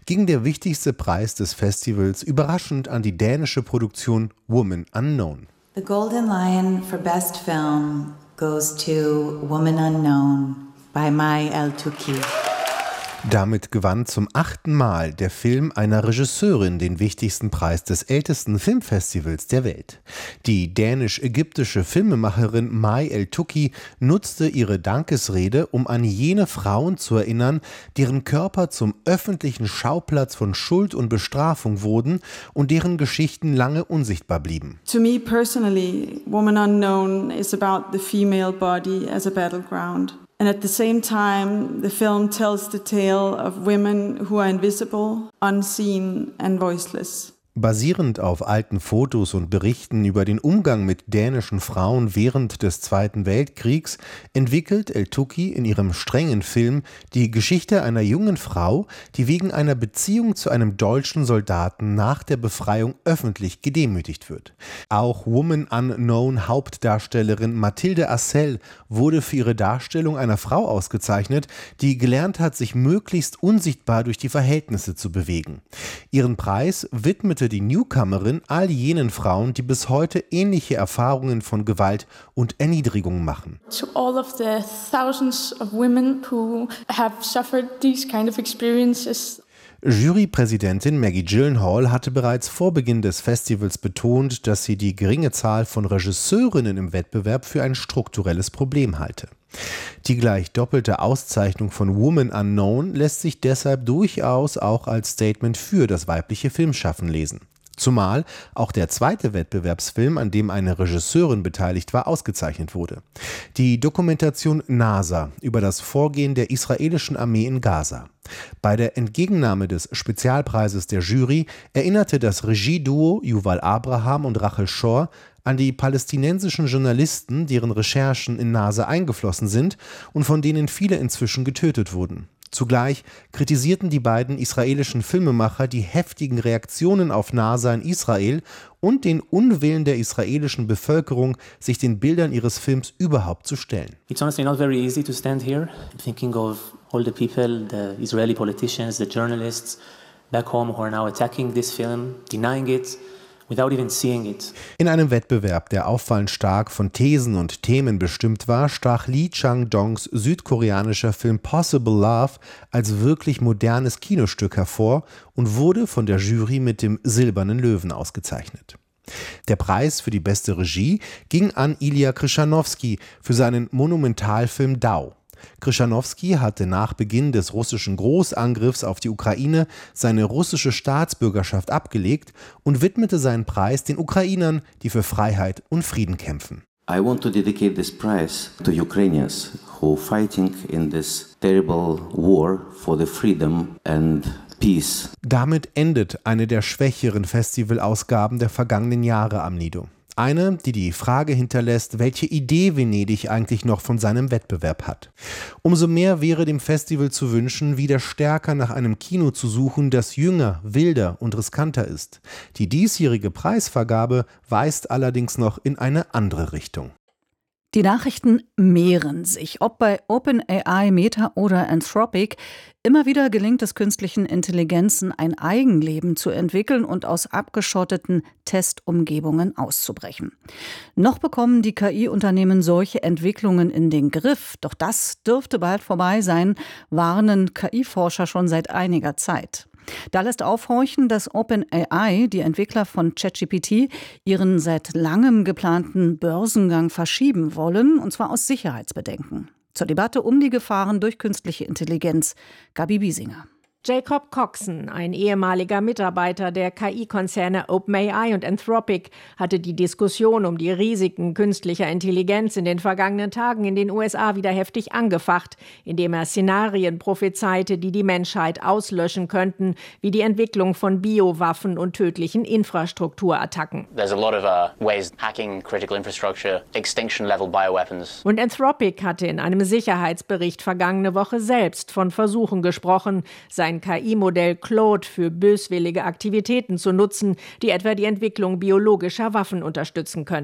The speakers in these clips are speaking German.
ging der wichtigste Preis des Festivals überraschend an die dänische Produktion Woman Unknown. The Golden Lion for Best Film goes to Woman Unknown by Mai El-Touki. Damit gewann zum 8. Mal der Film einer Regisseurin den wichtigsten Preis des ältesten Filmfestivals der Welt. Die dänisch-ägyptische Filmemacherin Mai El-Touki nutzte ihre Dankesrede, um an jene Frauen zu erinnern, deren Körper zum öffentlichen Schauplatz von Schuld und Bestrafung wurden und deren Geschichten lange unsichtbar blieben. To me personally, Woman Unknown is about the female body as a battleground. And at the same time, the film tells the tale of women who are invisible, unseen and voiceless. Basierend auf alten Fotos und Berichten über den Umgang mit dänischen Frauen während des Zweiten Weltkriegs entwickelt El-Touki in ihrem strengen Film die Geschichte einer jungen Frau, die wegen einer Beziehung zu einem deutschen Soldaten nach der Befreiung öffentlich gedemütigt wird. Auch Woman Unknown Hauptdarstellerin Mathilde Assel wurde für ihre Darstellung einer Frau ausgezeichnet, die gelernt hat, sich möglichst unsichtbar durch die Verhältnisse zu bewegen. Ihren Preis widmete die Newcomerin all jenen Frauen, die bis heute ähnliche Erfahrungen von Gewalt und Erniedrigung machen. To all of the thousands of women who have suffered these kind of experiences. Jurypräsidentin Maggie Gyllenhaal hatte bereits vor Beginn des Festivals betont, dass sie die geringe Zahl von Regisseurinnen im Wettbewerb für ein strukturelles Problem halte. Die gleich doppelte Auszeichnung von Woman Unknown lässt sich deshalb durchaus auch als Statement für das weibliche Filmschaffen lesen. Zumal auch der zweite Wettbewerbsfilm, an dem eine Regisseurin beteiligt war, ausgezeichnet wurde. Die Dokumentation NASA über das Vorgehen der israelischen Armee in Gaza. Bei der Entgegennahme des Spezialpreises der Jury erinnerte das Regieduo Yuval Abraham und Rachel Shore an die palästinensischen Journalisten, deren Recherchen in NASA eingeflossen sind und von denen viele inzwischen getötet wurden. Zugleich kritisierten die beiden israelischen Filmemacher die heftigen Reaktionen auf NASA in Israel und den Unwillen der israelischen Bevölkerung, sich den Bildern ihres Films überhaupt zu stellen. It's honestly not very easy to stand here thinking of all the people, the Israeli politicians, the journalists back home who are now attacking this film, denying it. Without even seeing it. In einem Wettbewerb, der auffallend stark von Thesen und Themen bestimmt war, stach Lee Chang-dongs südkoreanischer Film Possible Love als wirklich modernes Kinostück hervor und wurde von der Jury mit dem Silbernen Löwen ausgezeichnet. Der Preis für die beste Regie ging an Ilya Krzyżanowski für seinen Monumentalfilm Dau. Krzyżanowski hatte nach Beginn des russischen Großangriffs auf die Ukraine seine russische Staatsbürgerschaft abgelegt und widmete seinen Preis den Ukrainern, die für Freiheit und Frieden kämpfen. I want to dedicate this prize to Ukrainians who fighting in this terrible war for the freedom and peace. Damit endet eine der schwächeren Festivalausgaben der vergangenen Jahre am Lido. Eine, die die Frage hinterlässt, welche Idee Venedig eigentlich noch von seinem Wettbewerb hat. Umso mehr wäre dem Festival zu wünschen, wieder stärker nach einem Kino zu suchen, das jünger, wilder und riskanter ist. Die diesjährige Preisvergabe weist allerdings noch in eine andere Richtung. Die Nachrichten mehren sich. Ob bei OpenAI, Meta oder Anthropic, immer wieder gelingt es künstlichen Intelligenzen, ein Eigenleben zu entwickeln und aus abgeschotteten Testumgebungen auszubrechen. Noch bekommen die KI-Unternehmen solche Entwicklungen in den Griff. Doch das dürfte bald vorbei sein, warnen KI-Forscher schon seit einiger Zeit. Da lässt aufhorchen, dass OpenAI, die Entwickler von ChatGPT, ihren seit langem geplanten Börsengang verschieben wollen, und zwar aus Sicherheitsbedenken. Zur Debatte um die Gefahren durch künstliche Intelligenz, Gabi Biesinger. Jacob Coxon, ein ehemaliger Mitarbeiter der KI-Konzerne OpenAI und Anthropic, hatte die Diskussion um die Risiken künstlicher Intelligenz in den vergangenen Tagen in den USA wieder heftig angefacht, indem er Szenarien prophezeite, die die Menschheit auslöschen könnten, wie die Entwicklung von Biowaffen und tödlichen Infrastrukturattacken. There's a lot of ways hacking critical infrastructure, extinction-level bioweapons. Und Anthropic hatte in einem Sicherheitsbericht vergangene Woche selbst von Versuchen gesprochen, sein KI-Modell Claude für böswillige Aktivitäten zu nutzen, die etwa die Entwicklung biologischer Waffen unterstützen könnten.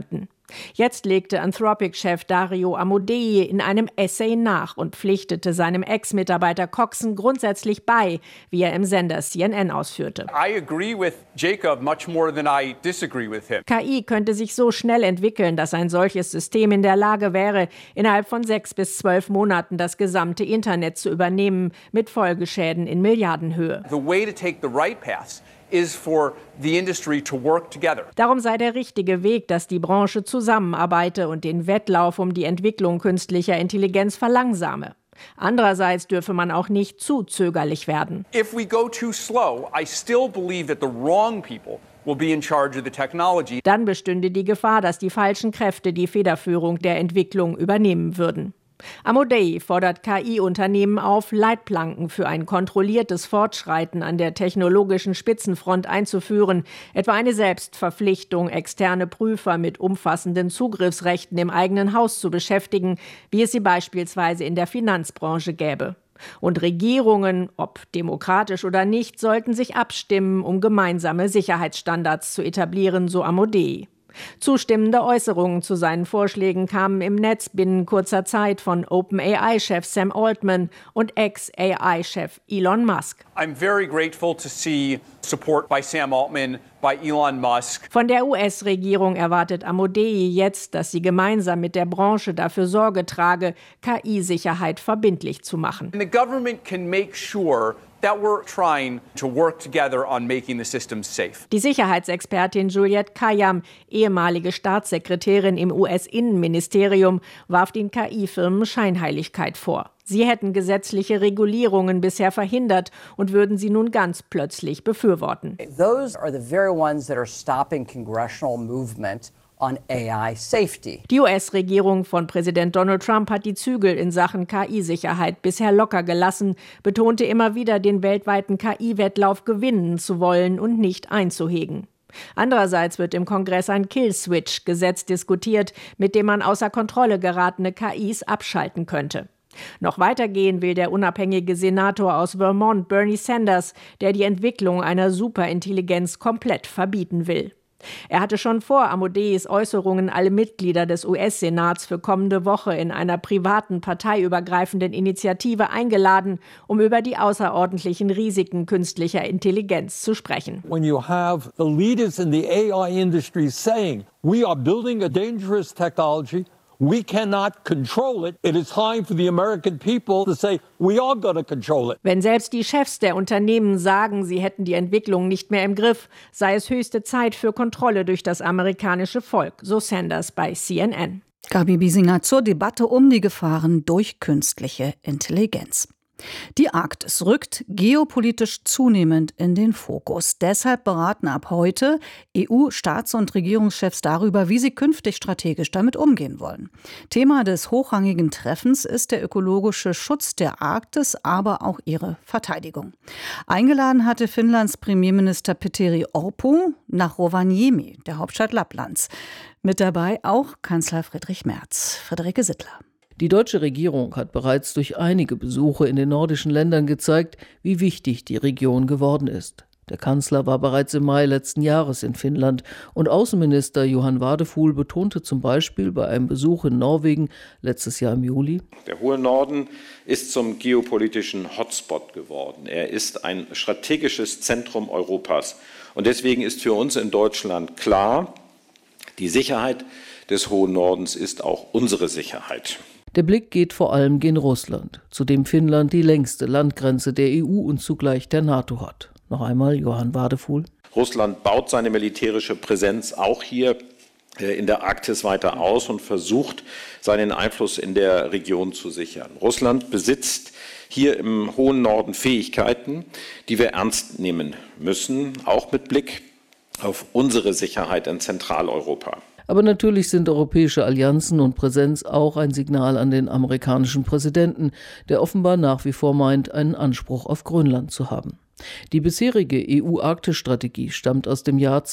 Jetzt legte Anthropic-Chef Dario Amodei in einem Essay nach und pflichtete seinem Ex-Mitarbeiter Coxon grundsätzlich bei, wie er im Sender CNN ausführte. I agree with Jacob much more than I disagree with him. KI könnte sich so schnell entwickeln, dass ein solches System in der Lage wäre, innerhalb von 6 bis 12 Monaten das gesamte Internet zu übernehmen, mit Folgeschäden in Milliardenhöhe. The way to take the right path is for the industry to work together. Darum sei der richtige Weg, dass die Branche zusammenarbeite und den Wettlauf um die Entwicklung künstlicher Intelligenz verlangsame. Andererseits dürfe man auch nicht zu zögerlich werden. If we go too slow, I still believe that the wrong people will be in charge of the technology. Dann bestünde die Gefahr, dass die falschen Kräfte die Federführung der Entwicklung übernehmen würden. Amodei fordert KI-Unternehmen auf, Leitplanken für ein kontrolliertes Fortschreiten an der technologischen Spitzenfront einzuführen, etwa eine Selbstverpflichtung, externe Prüfer mit umfassenden Zugriffsrechten im eigenen Haus zu beschäftigen, wie es sie beispielsweise in der Finanzbranche gäbe. Und Regierungen, ob demokratisch oder nicht, sollten sich abstimmen, um gemeinsame Sicherheitsstandards zu etablieren, so Amodei. Zustimmende Äußerungen zu seinen Vorschlägen kamen im Netz binnen kurzer Zeit von OpenAI-Chef Sam Altman und Ex-AI-Chef Elon Musk. I'm very grateful to see support by Sam Altman, by Elon Musk. Von der US-Regierung erwartet Amodei jetzt, dass sie gemeinsam mit der Branche dafür Sorge trage, KI-Sicherheit verbindlich zu machen. And the government can make sure that we're trying to work together on making the system safe. Die Sicherheitsexpertin Juliette Kayyem, ehemalige Staatssekretärin im US-Innenministerium, warf den KI-Firmen Scheinheiligkeit vor. Sie hätten gesetzliche Regulierungen bisher verhindert und würden sie nun ganz plötzlich befürworten. Those are the very ones that are stopping congressional movement on AI safety. Die US-Regierung von Präsident Donald Trump hat die Zügel in Sachen KI-Sicherheit bisher locker gelassen, betonte immer wieder, den weltweiten KI-Wettlauf gewinnen zu wollen und nicht einzuhegen. Andererseits wird im Kongress ein Kill-Switch-Gesetz diskutiert, mit dem man außer Kontrolle geratene KIs abschalten könnte. Noch weiter gehen will der unabhängige Senator aus Vermont, Bernie Sanders, der die Entwicklung einer Superintelligenz komplett verbieten will. Er hatte schon vor Amodeis Äußerungen alle Mitglieder des US-Senats für kommende Woche in einer privaten, parteiübergreifenden Initiative eingeladen, um über die außerordentlichen Risiken künstlicher Intelligenz zu sprechen. When you have the leaders in the AI industry saying, we are building a dangerous technology, we cannot control it. It is time for the American people to say, we are going to control it. Wenn selbst die Chefs der Unternehmen sagen, sie hätten die Entwicklung nicht mehr im Griff, sei es höchste Zeit für Kontrolle durch das amerikanische Volk, so Sanders bei CNN. Gabi Biesinger zur Debatte um die Gefahren durch künstliche Intelligenz. Die Arktis rückt geopolitisch zunehmend in den Fokus. Deshalb beraten ab heute EU-Staats- und Regierungschefs darüber, wie sie künftig strategisch damit umgehen wollen. Thema des hochrangigen Treffens ist der ökologische Schutz der Arktis, aber auch ihre Verteidigung. Eingeladen hatte Finnlands Premierminister Petteri Orpo nach Rovaniemi, der Hauptstadt Lapplands. Mit dabei auch Kanzler Friedrich Merz. Friederike Sittler. Die deutsche Regierung hat bereits durch einige Besuche in den nordischen Ländern gezeigt, wie wichtig die Region geworden ist. Der Kanzler war bereits im Mai letzten Jahres in Finnland und Außenminister Johan Wadefuhl betonte zum Beispiel bei einem Besuch in Norwegen letztes Jahr im Juli: Der hohe Norden ist zum geopolitischen Hotspot geworden. Er ist ein strategisches Zentrum Europas. Und deswegen ist für uns in Deutschland klar, die Sicherheit des hohen Nordens ist auch unsere Sicherheit. Der Blick geht vor allem gen Russland, zu dem Finnland die längste Landgrenze der EU und zugleich der NATO hat. Noch einmal Johann Wadefuhl. Russland baut seine militärische Präsenz auch hier in der Arktis weiter aus und versucht, seinen Einfluss in der Region zu sichern. Russland besitzt hier im hohen Norden Fähigkeiten, die wir ernst nehmen müssen, auch mit Blick auf unsere Sicherheit in Zentraleuropa. Aber natürlich sind europäische Allianzen und Präsenz auch ein Signal an den amerikanischen Präsidenten, der offenbar nach wie vor meint, einen Anspruch auf Grönland zu haben. Die bisherige EU-Arktis-Strategie stammt aus dem Jahr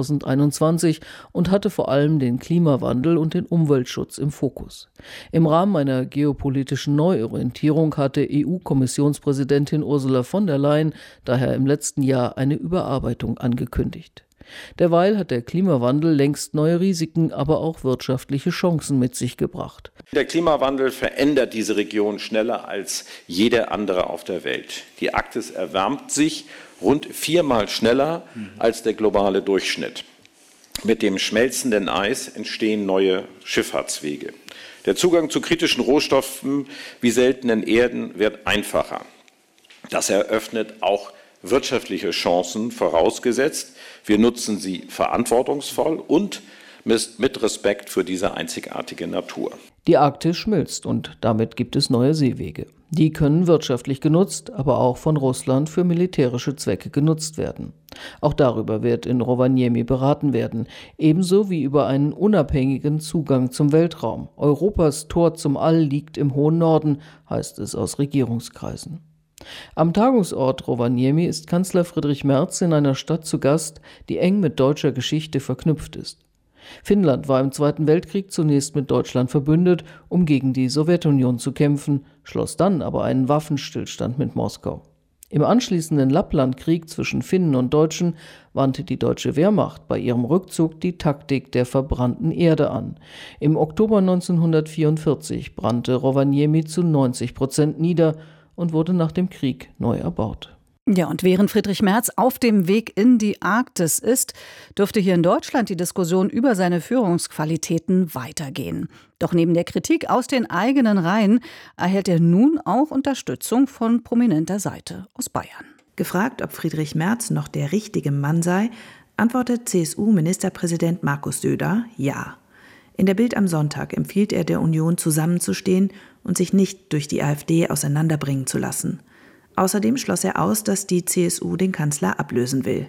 2021 und hatte vor allem den Klimawandel und den Umweltschutz im Fokus. Im Rahmen einer geopolitischen Neuorientierung hatte EU-Kommissionspräsidentin Ursula von der Leyen daher im letzten Jahr eine Überarbeitung angekündigt. Derweil hat der Klimawandel längst neue Risiken, aber auch wirtschaftliche Chancen mit sich gebracht. Der Klimawandel verändert diese Region schneller als jede andere auf der Welt. Die Arktis erwärmt sich rund 4-mal schneller als der globale Durchschnitt. Mit dem schmelzenden Eis entstehen neue Schifffahrtswege. Der Zugang zu kritischen Rohstoffen wie seltenen Erden wird einfacher. Das eröffnet auch wirtschaftliche Chancen, vorausgesetzt, wir nutzen sie verantwortungsvoll und mit Respekt für diese einzigartige Natur. Die Arktis schmilzt und damit gibt es neue Seewege. Die können wirtschaftlich genutzt, aber auch von Russland für militärische Zwecke genutzt werden. Auch darüber wird in Rovaniemi beraten werden, ebenso wie über einen unabhängigen Zugang zum Weltraum. Europas Tor zum All liegt im hohen Norden, heißt es aus Regierungskreisen. Am Tagungsort Rovaniemi ist Kanzler Friedrich Merz in einer Stadt zu Gast, die eng mit deutscher Geschichte verknüpft ist. Finnland war im Zweiten Weltkrieg zunächst mit Deutschland verbündet, um gegen die Sowjetunion zu kämpfen, schloss dann aber einen Waffenstillstand mit Moskau. Im anschließenden Lapplandkrieg zwischen Finnen und Deutschen wandte die deutsche Wehrmacht bei ihrem Rückzug die Taktik der verbrannten Erde an. Im Oktober 1944 brannte Rovaniemi zu 90% nieder und wurde nach dem Krieg neu erbaut. Ja, und während Friedrich Merz auf dem Weg in die Arktis ist, dürfte hier in Deutschland die Diskussion über seine Führungsqualitäten weitergehen. Doch neben der Kritik aus den eigenen Reihen erhält er nun auch Unterstützung von prominenter Seite aus Bayern. Gefragt, ob Friedrich Merz noch der richtige Mann sei, antwortet CSU-Ministerpräsident Markus Söder ja. In der Bild am Sonntag empfiehlt er der Union, zusammenzustehen und sich nicht durch die AfD auseinanderbringen zu lassen. Außerdem schloss er aus, dass die CSU den Kanzler ablösen will.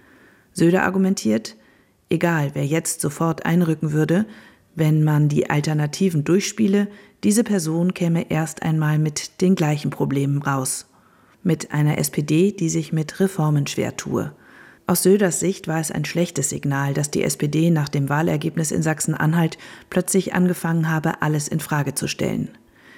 Söder argumentiert, egal wer jetzt sofort einrücken würde, wenn man die Alternativen durchspiele, diese Person käme erst einmal mit den gleichen Problemen raus. Mit einer SPD, die sich mit Reformen schwer tue. Aus Söders Sicht war es ein schlechtes Signal, dass die SPD nach dem Wahlergebnis in Sachsen-Anhalt plötzlich angefangen habe, alles in Frage zu stellen.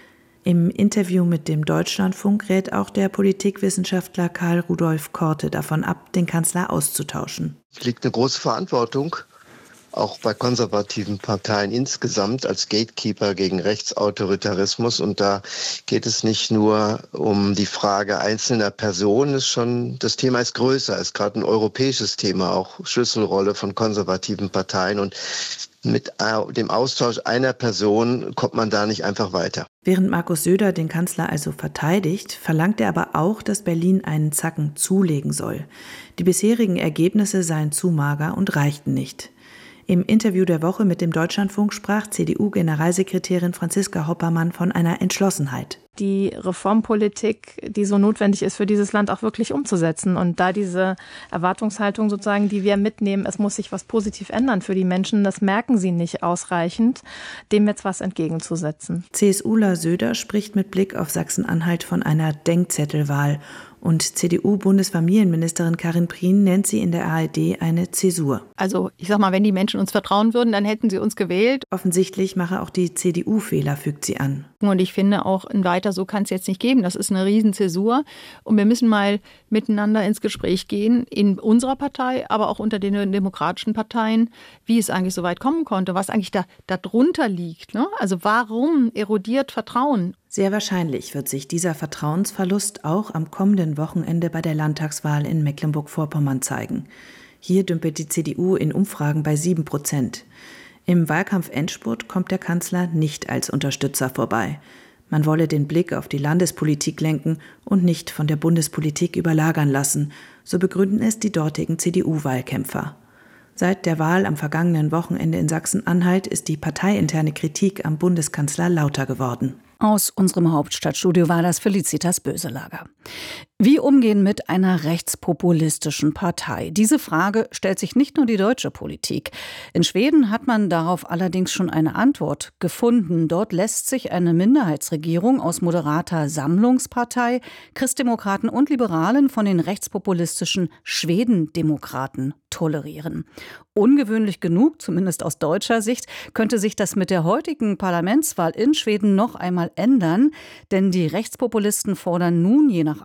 Im Interview mit dem Deutschlandfunk rät auch der Politikwissenschaftler Karl Rudolf Korte davon ab, den Kanzler auszutauschen. Es liegt eine große Verantwortung, auch bei konservativen Parteien insgesamt, als Gatekeeper gegen Rechtsautoritarismus. Und da geht es nicht nur um die Frage einzelner Personen, das Thema ist größer, ist gerade ein europäisches Thema, auch Schlüsselrolle von konservativen Parteien. Und mit dem Austausch einer Person kommt man da nicht einfach weiter. Während Markus Söder den Kanzler also verteidigt, verlangt er aber auch, dass Berlin einen Zacken zulegen soll. Die bisherigen Ergebnisse seien zu mager und reichten nicht. Im Interview der Woche mit dem Deutschlandfunk sprach CDU-Generalsekretärin Franziska Hoppermann von einer Entschlossenheit. Die Reformpolitik, die so notwendig ist für dieses Land, auch wirklich umzusetzen. Und da diese Erwartungshaltung sozusagen, die wir mitnehmen, es muss sich was positiv ändern für die Menschen, das merken sie nicht ausreichend, dem jetzt was entgegenzusetzen. CSUler Söder spricht mit Blick auf Sachsen-Anhalt von einer Denkzettelwahl. Und CDU-Bundesfamilienministerin Karin Prien nennt sie in der ARD eine Zäsur. Also ich sag mal, wenn die Menschen uns vertrauen würden, dann hätten sie uns gewählt. Offensichtlich mache auch die CDU Fehler, fügt sie an. Und ich finde auch, weiter so kann es jetzt nicht geben. Das ist eine Riesenzäsur. Und wir müssen mal miteinander ins Gespräch gehen, in unserer Partei, aber auch unter den demokratischen Parteien, wie es eigentlich so weit kommen konnte, was eigentlich da drunter liegt. Ne? Also warum erodiert Vertrauen? Sehr wahrscheinlich wird sich dieser Vertrauensverlust auch am kommenden Wochenende bei der Landtagswahl in Mecklenburg-Vorpommern zeigen. Hier dümpelt die CDU in Umfragen bei 7%. Im Wahlkampf-Endspurt kommt der Kanzler nicht als Unterstützer vorbei. Man wolle den Blick auf die Landespolitik lenken und nicht von der Bundespolitik überlagern lassen, so begründen es die dortigen CDU-Wahlkämpfer. Seit der Wahl am vergangenen Wochenende in Sachsen-Anhalt ist die parteiinterne Kritik am Bundeskanzler lauter geworden. Aus unserem Hauptstadtstudio war das Felicitas Böselager. Wie umgehen mit einer rechtspopulistischen Partei? Diese Frage stellt sich nicht nur die deutsche Politik. In Schweden hat man darauf allerdings schon eine Antwort gefunden. Dort lässt sich eine Minderheitsregierung aus moderater Sammlungspartei, Christdemokraten und Liberalen von den rechtspopulistischen Schwedendemokraten tolerieren. Ungewöhnlich genug, zumindest aus deutscher Sicht, könnte sich das mit der heutigen Parlamentswahl in Schweden noch einmal ändern, denn die Rechtspopulisten fordern nun je nach Ausgang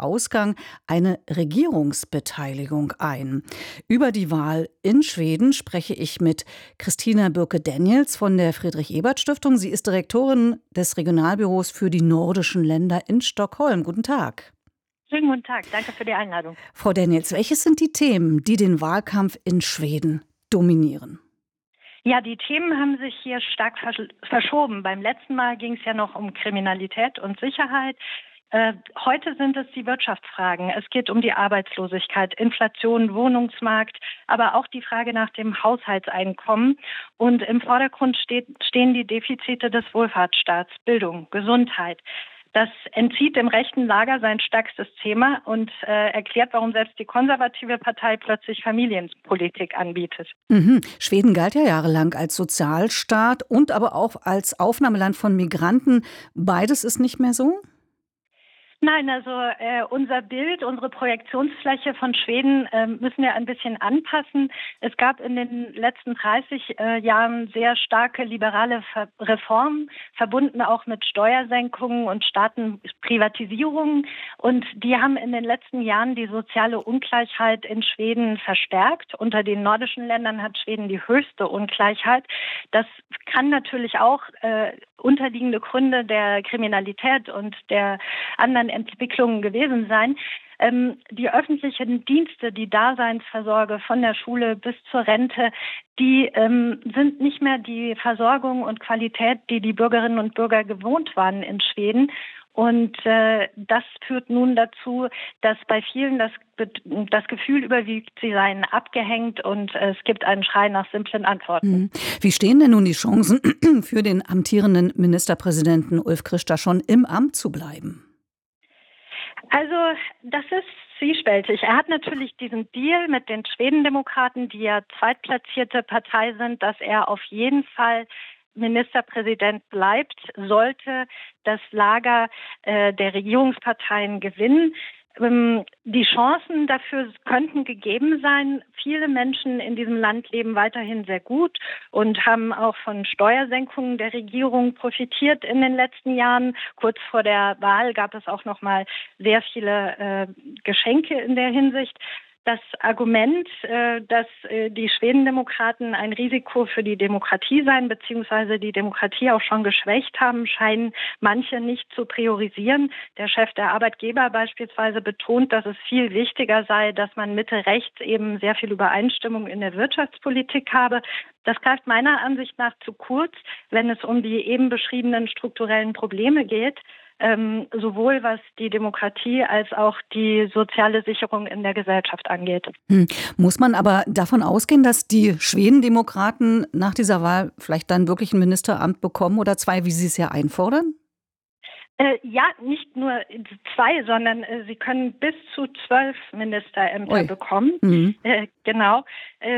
Wahlausgang eine Regierungsbeteiligung ein. Über die Wahl in Schweden spreche ich mit Christina Bürke-Daniels von der Friedrich-Ebert-Stiftung. Sie ist Direktorin des Regionalbüros für die nordischen Länder in Stockholm. Guten Tag. Schönen guten Tag, danke für die Einladung. Frau Daniels, welches sind die Themen, die den Wahlkampf in Schweden dominieren? Ja, die Themen haben sich hier stark verschoben. Beim letzten Mal ging es ja noch um Kriminalität und Sicherheit. Heute sind es die Wirtschaftsfragen. Es geht um die Arbeitslosigkeit, Inflation, Wohnungsmarkt, aber auch die Frage nach dem Haushaltseinkommen. Und im Vordergrund stehen die Defizite des Wohlfahrtsstaats, Bildung, Gesundheit. Das entzieht dem rechten Lager sein stärkstes Thema und erklärt, warum selbst die konservative Partei plötzlich Familienpolitik anbietet. Schweden galt ja jahrelang als Sozialstaat und aber auch als Aufnahmeland von Migranten. Beides ist nicht mehr so? Nein, also unser Bild, unsere Projektionsfläche von Schweden müssen wir ein bisschen anpassen. Es gab in den letzten 30 Jahren sehr starke liberale Reformen, verbunden auch mit Steuersenkungen und Staatenprivatisierungen. Und die haben in den letzten Jahren die soziale Ungleichheit in Schweden verstärkt. Unter den nordischen Ländern hat Schweden die höchste Ungleichheit. Das kann natürlich auch unterliegende Gründe der Kriminalität und der anderen Entwicklungen gewesen sein. Die öffentlichen Dienste, die Daseinsversorge von der Schule bis zur Rente, die sind nicht mehr die Versorgung und Qualität, die die Bürgerinnen und Bürger gewohnt waren in Schweden. Und das führt nun dazu, dass bei vielen das Gefühl überwiegt, sie seien abgehängt und es gibt einen Schrei nach simplen Antworten. Wie stehen denn nun die Chancen für den amtierenden Ministerpräsidenten Ulf Kristersson im Amt zu bleiben? Also das ist zwiespältig. Er hat natürlich diesen Deal mit den Schwedendemokraten, die ja zweitplatzierte Partei sind, dass er auf jeden Fall Ministerpräsident bleibt, sollte das Lager der Regierungsparteien gewinnen. Die Chancen dafür könnten gegeben sein. Viele Menschen in diesem Land leben weiterhin sehr gut und haben auch von Steuersenkungen der Regierung profitiert in den letzten Jahren. Kurz vor der Wahl gab es auch noch mal sehr viele Geschenke in der Hinsicht. Das Argument, dass die Schwedendemokraten ein Risiko für die Demokratie seien, beziehungsweise die Demokratie auch schon geschwächt haben, scheinen manche nicht zu priorisieren. Der Chef der Arbeitgeber beispielsweise betont, dass es viel wichtiger sei, dass man Mitte-Rechts eben sehr viel Übereinstimmung in der Wirtschaftspolitik habe. Das greift meiner Ansicht nach zu kurz, wenn es um die eben beschriebenen strukturellen Probleme geht. Sowohl was die Demokratie als auch die soziale Sicherung in der Gesellschaft angeht. Muss man aber davon ausgehen, dass die Schwedendemokraten nach dieser Wahl vielleicht dann wirklich ein Ministeramt bekommen oder zwei, wie Sie es ja einfordern? Ja, nicht nur 2, sondern sie können bis zu 12 Ministerämter bekommen. Genau.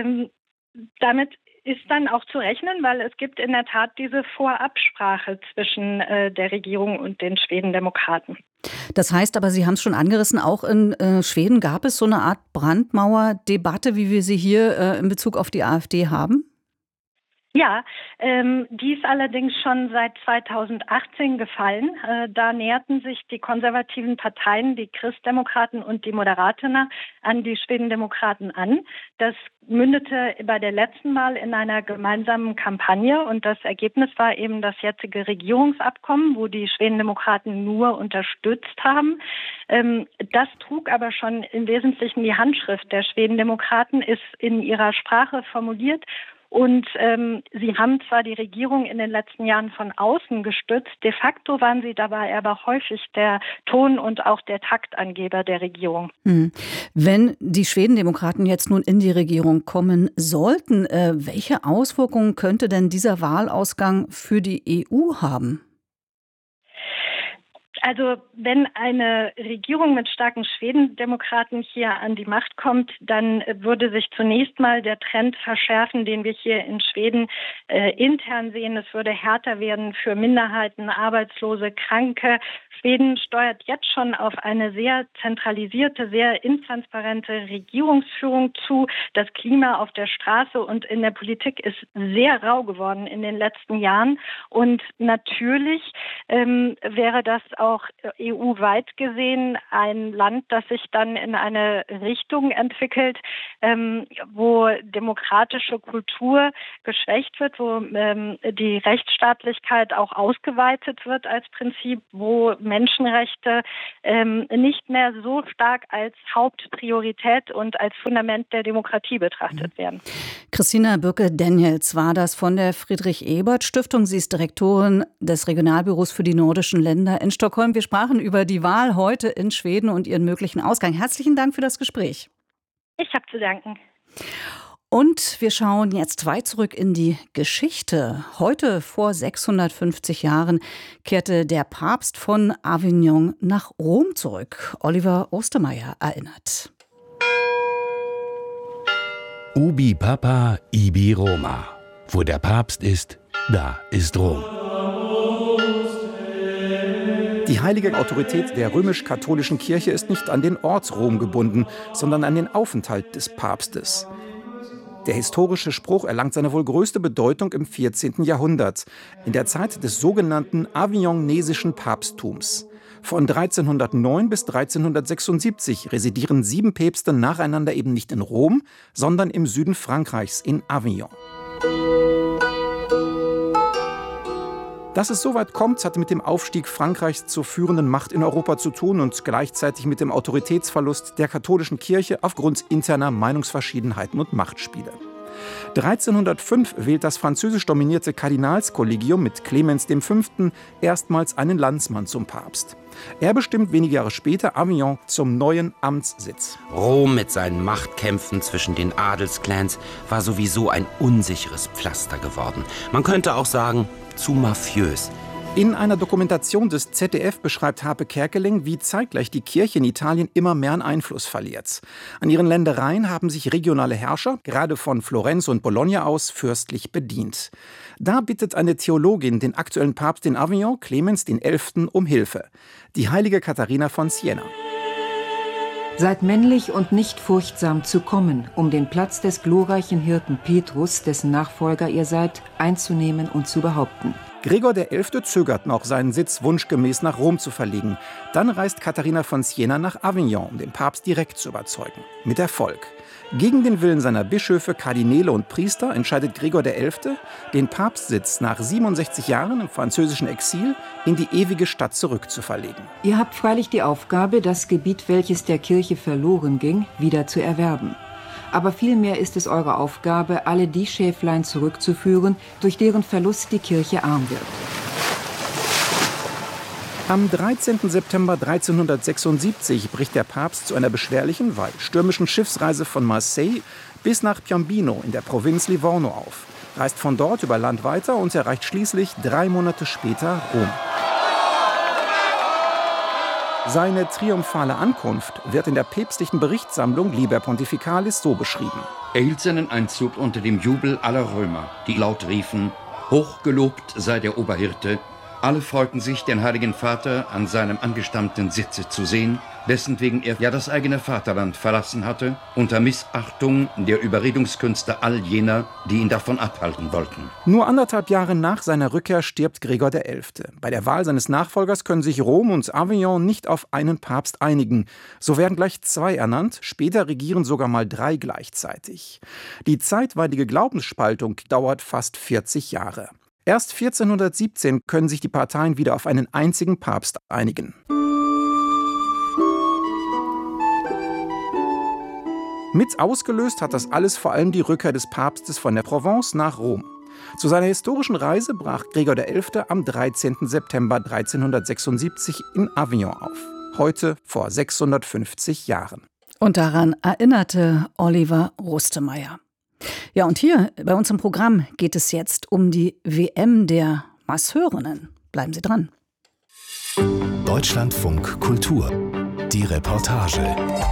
Damit ist dann auch zu rechnen, weil es gibt in der Tat diese Vorabsprache zwischen der Regierung und den Schwedendemokraten. Das heißt aber, Sie haben es schon angerissen, auch in Schweden gab es so eine Art Brandmauerdebatte, wie wir sie hier in Bezug auf die AfD haben? Ja, die ist allerdings schon seit 2018 gefallen. Da näherten sich die konservativen Parteien, die Christdemokraten und die Moderaterna, an die Schwedendemokraten an. Das mündete bei der letzten Wahl in einer gemeinsamen Kampagne und das Ergebnis war eben das jetzige Regierungsabkommen, wo die Schwedendemokraten nur unterstützt haben. Das trug aber schon im Wesentlichen die Handschrift der Schwedendemokraten, ist in ihrer Sprache formuliert. Und sie haben zwar die Regierung in den letzten Jahren von außen gestützt, de facto waren sie dabei aber häufig der Ton- und auch der Taktangeber der Regierung. Wenn die Schwedendemokraten jetzt nun in die Regierung kommen sollten, welche Auswirkungen könnte denn dieser Wahlausgang für die EU haben? Also wenn eine Regierung mit starken Schwedendemokraten hier an die Macht kommt, dann würde sich zunächst mal der Trend verschärfen, den wir hier in Schweden intern sehen. Es würde härter werden für Minderheiten, Arbeitslose, Kranke. Schweden steuert jetzt schon auf eine sehr zentralisierte, sehr intransparente Regierungsführung zu. Das Klima auf der Straße und in der Politik ist sehr rau geworden in den letzten Jahren. Und natürlich wäre das auch auch EU-weit gesehen ein Land, das sich dann in eine Richtung entwickelt, wo demokratische Kultur geschwächt wird, wo die Rechtsstaatlichkeit auch ausgeweitet wird als Prinzip, wo Menschenrechte nicht mehr so stark als Hauptpriorität und als Fundament der Demokratie betrachtet werden. Christina Bürke-Daniels war das von der Friedrich-Ebert-Stiftung. Sie ist Direktorin des Regionalbüros für die nordischen Länder in Stockholm. Wir sprachen über die Wahl heute in Schweden und ihren möglichen Ausgang. Herzlichen Dank für das Gespräch. Ich habe zu danken. Und wir schauen jetzt weit zurück in die Geschichte. Heute vor 650 Jahren kehrte der Papst von Avignon nach Rom zurück. Oliver Ostermeier erinnert. Ubi Papa, ibi Roma. Wo der Papst ist, da ist Rom. Die heilige Autorität der römisch-katholischen Kirche ist nicht an den Ort Rom gebunden, sondern an den Aufenthalt des Papstes. Der historische Spruch erlangt seine wohl größte Bedeutung im 14. Jahrhundert, in der Zeit des sogenannten Avignonesischen Papsttums. Von 1309 bis 1376 residieren 7 Päpste nacheinander eben nicht in Rom, sondern im Süden Frankreichs, in Avignon. Dass es so weit kommt, hat mit dem Aufstieg Frankreichs zur führenden Macht in Europa zu tun und gleichzeitig mit dem Autoritätsverlust der katholischen Kirche aufgrund interner Meinungsverschiedenheiten und Machtspiele. 1305 wählt das französisch dominierte Kardinalskollegium mit Clemens V. erstmals einen Landsmann zum Papst. Er bestimmt wenige Jahre später Avignon zum neuen Amtssitz. Rom mit seinen Machtkämpfen zwischen den Adelsclans war sowieso ein unsicheres Pflaster geworden. Man könnte auch sagen, zu mafiös. In einer Dokumentation des ZDF beschreibt Harpe Kerkeling, wie zeitgleich die Kirche in Italien immer mehr an Einfluss verliert. An ihren Ländereien haben sich regionale Herrscher, gerade von Florenz und Bologna aus, fürstlich bedient. Da bittet eine Theologin den aktuellen Papst in Avignon, Clemens XI., um Hilfe. Die heilige Katharina von Siena. Seid männlich und nicht furchtsam zu kommen, um den Platz des glorreichen Hirten Petrus, dessen Nachfolger ihr seid, einzunehmen und zu behaupten. Gregor XI. Zögert noch, seinen Sitz wunschgemäß nach Rom zu verlegen. Dann reist Katharina von Siena nach Avignon, um den Papst direkt zu überzeugen. Mit Erfolg. Gegen den Willen seiner Bischöfe, Kardinäle und Priester entscheidet Gregor XI., den Papstsitz nach 67 Jahren im französischen Exil in die ewige Stadt zurückzuverlegen. Ihr habt freilich die Aufgabe, das Gebiet, welches der Kirche verloren ging, wieder zu erwerben. Aber vielmehr ist es eure Aufgabe, alle die Schäflein zurückzuführen, durch deren Verlust die Kirche arm wird. Am 13. September 1376 bricht der Papst zu einer beschwerlichen, weil stürmischen Schiffsreise von Marseille bis nach Piombino in der Provinz Livorno auf, reist von dort über Land weiter und erreicht schließlich 3 Monate später Rom. Seine triumphale Ankunft wird in der päpstlichen Berichtssammlung Liber Pontificalis so beschrieben. Er hielt seinen Einzug unter dem Jubel aller Römer, die laut riefen: Hochgelobt sei der Oberhirte. Alle freuten sich, den Heiligen Vater an seinem angestammten Sitze zu sehen, dessen wegen er ja das eigene Vaterland verlassen hatte, unter Missachtung der Überredungskünste all jener, die ihn davon abhalten wollten. Nur 1,5 Jahre nach seiner Rückkehr stirbt Gregor XI. Bei der Wahl seines Nachfolgers können sich Rom und Avignon nicht auf einen Papst einigen. So werden gleich 2 ernannt, später regieren sogar mal 3 gleichzeitig. Die zeitweilige Glaubensspaltung dauert fast 40 Jahre. Erst 1417 können sich die Parteien wieder auf einen einzigen Papst einigen. Mit ausgelöst hat das alles vor allem die Rückkehr des Papstes von der Provence nach Rom. Zu seiner historischen Reise brach Gregor XI. Am 13. September 1376 in Avignon auf. Heute vor 650 Jahren. Und daran erinnerte Oliver Ostermeier. Ja, und hier bei uns im Programm geht es jetzt um die WM der Masseurinnen. Bleiben Sie dran. Deutschlandfunk Kultur. Die Reportage.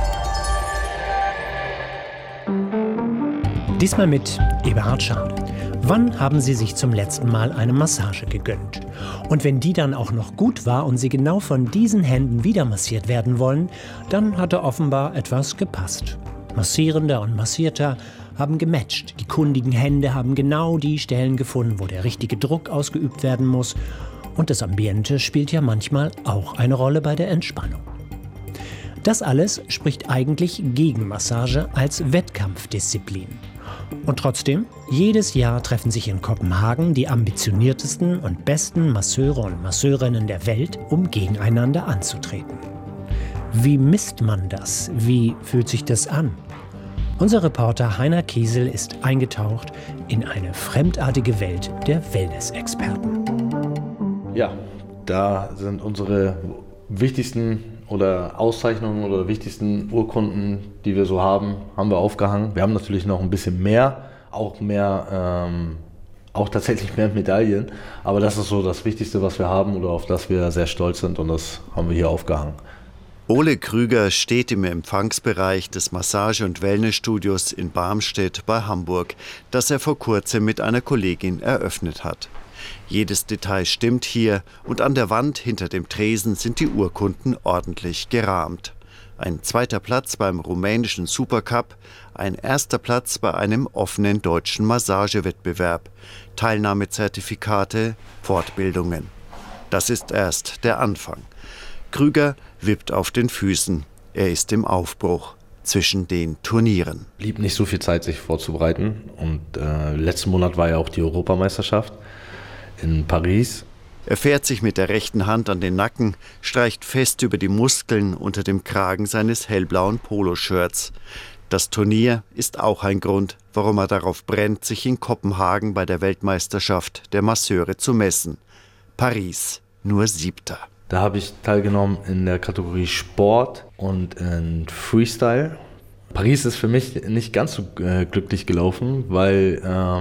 Diesmal mit Eberhard Schade. Wann haben Sie sich zum letzten Mal eine Massage gegönnt? Und wenn die dann auch noch gut war und Sie genau von diesen Händen wieder massiert werden wollen, dann hatte offenbar etwas gepasst. Massierender und Massierter haben gematcht. Die kundigen Hände haben genau die Stellen gefunden, wo der richtige Druck ausgeübt werden muss. Und das Ambiente spielt ja manchmal auch eine Rolle bei der Entspannung. Das alles spricht eigentlich gegen Massage als Wettkampfdisziplin. Und trotzdem, jedes Jahr treffen sich in Kopenhagen die ambitioniertesten und besten Masseure und Masseurinnen der Welt, um gegeneinander anzutreten. Wie misst man das? Wie fühlt sich das an? Unser Reporter Heiner Kiesel ist eingetaucht in eine fremdartige Welt der Wellness-Experten. Ja, da sind unsere wichtigsten oder Auszeichnungen oder wichtigsten Urkunden, die wir so haben wir aufgehangen. Wir haben natürlich noch ein bisschen mehr, auch tatsächlich mehr Medaillen, aber das ist so das Wichtigste, was wir haben oder auf das wir sehr stolz sind, und das haben wir hier aufgehangen. Ole Krüger steht im Empfangsbereich des Massage- und Wellnessstudios in Barmstedt bei Hamburg, das er vor kurzem mit einer Kollegin eröffnet hat. Jedes Detail stimmt hier, und an der Wand hinter dem Tresen sind die Urkunden ordentlich gerahmt. Ein 2. Platz beim rumänischen Supercup, ein 1. Platz bei einem offenen deutschen Massagewettbewerb, Teilnahmezertifikate, Fortbildungen. Das ist erst der Anfang. Krüger wippt auf den Füßen. Er ist im Aufbruch zwischen den Turnieren. Blieb nicht so viel Zeit, sich vorzubereiten, und letzten Monat war ja auch die Europameisterschaft in Paris. Er fährt sich mit der rechten Hand an den Nacken, streicht fest über die Muskeln unter dem Kragen seines hellblauen Poloshirts. Das Turnier ist auch ein Grund, warum er darauf brennt, sich in Kopenhagen bei der Weltmeisterschaft der Masseure zu messen. Paris, nur 7. Da habe ich teilgenommen in der Kategorie Sport und in Freestyle. Paris ist für mich nicht ganz so glücklich gelaufen, weil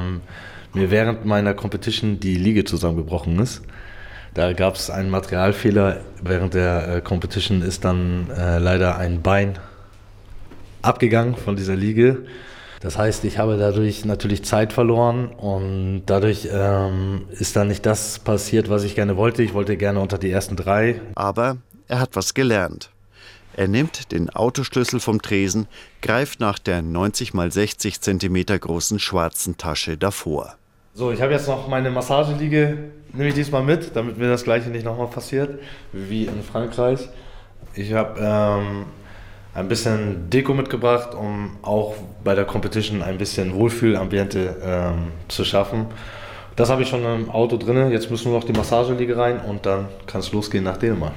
mir während meiner Competition die Liege zusammengebrochen ist. Da gab es einen Materialfehler. Während der Competition ist dann leider ein Bein abgegangen von dieser Liege. Das heißt, ich habe dadurch natürlich Zeit verloren, und dadurch ist dann nicht das passiert, was ich gerne wollte. Ich wollte gerne unter die ersten 3. Aber er hat was gelernt. Er nimmt den Autoschlüssel vom Tresen, greift nach der 90 x 60 cm großen schwarzen Tasche davor. So, ich habe jetzt noch meine Massageliege, nehme ich diesmal mit, damit mir das Gleiche nicht nochmal passiert, wie in Frankreich. Ich habe ein bisschen Deko mitgebracht, um auch bei der Competition ein bisschen Wohlfühlambiente zu schaffen. Das habe ich schon im Auto drin. Jetzt müssen nur noch die Massageliege rein, und dann kann es losgehen nach Dänemark.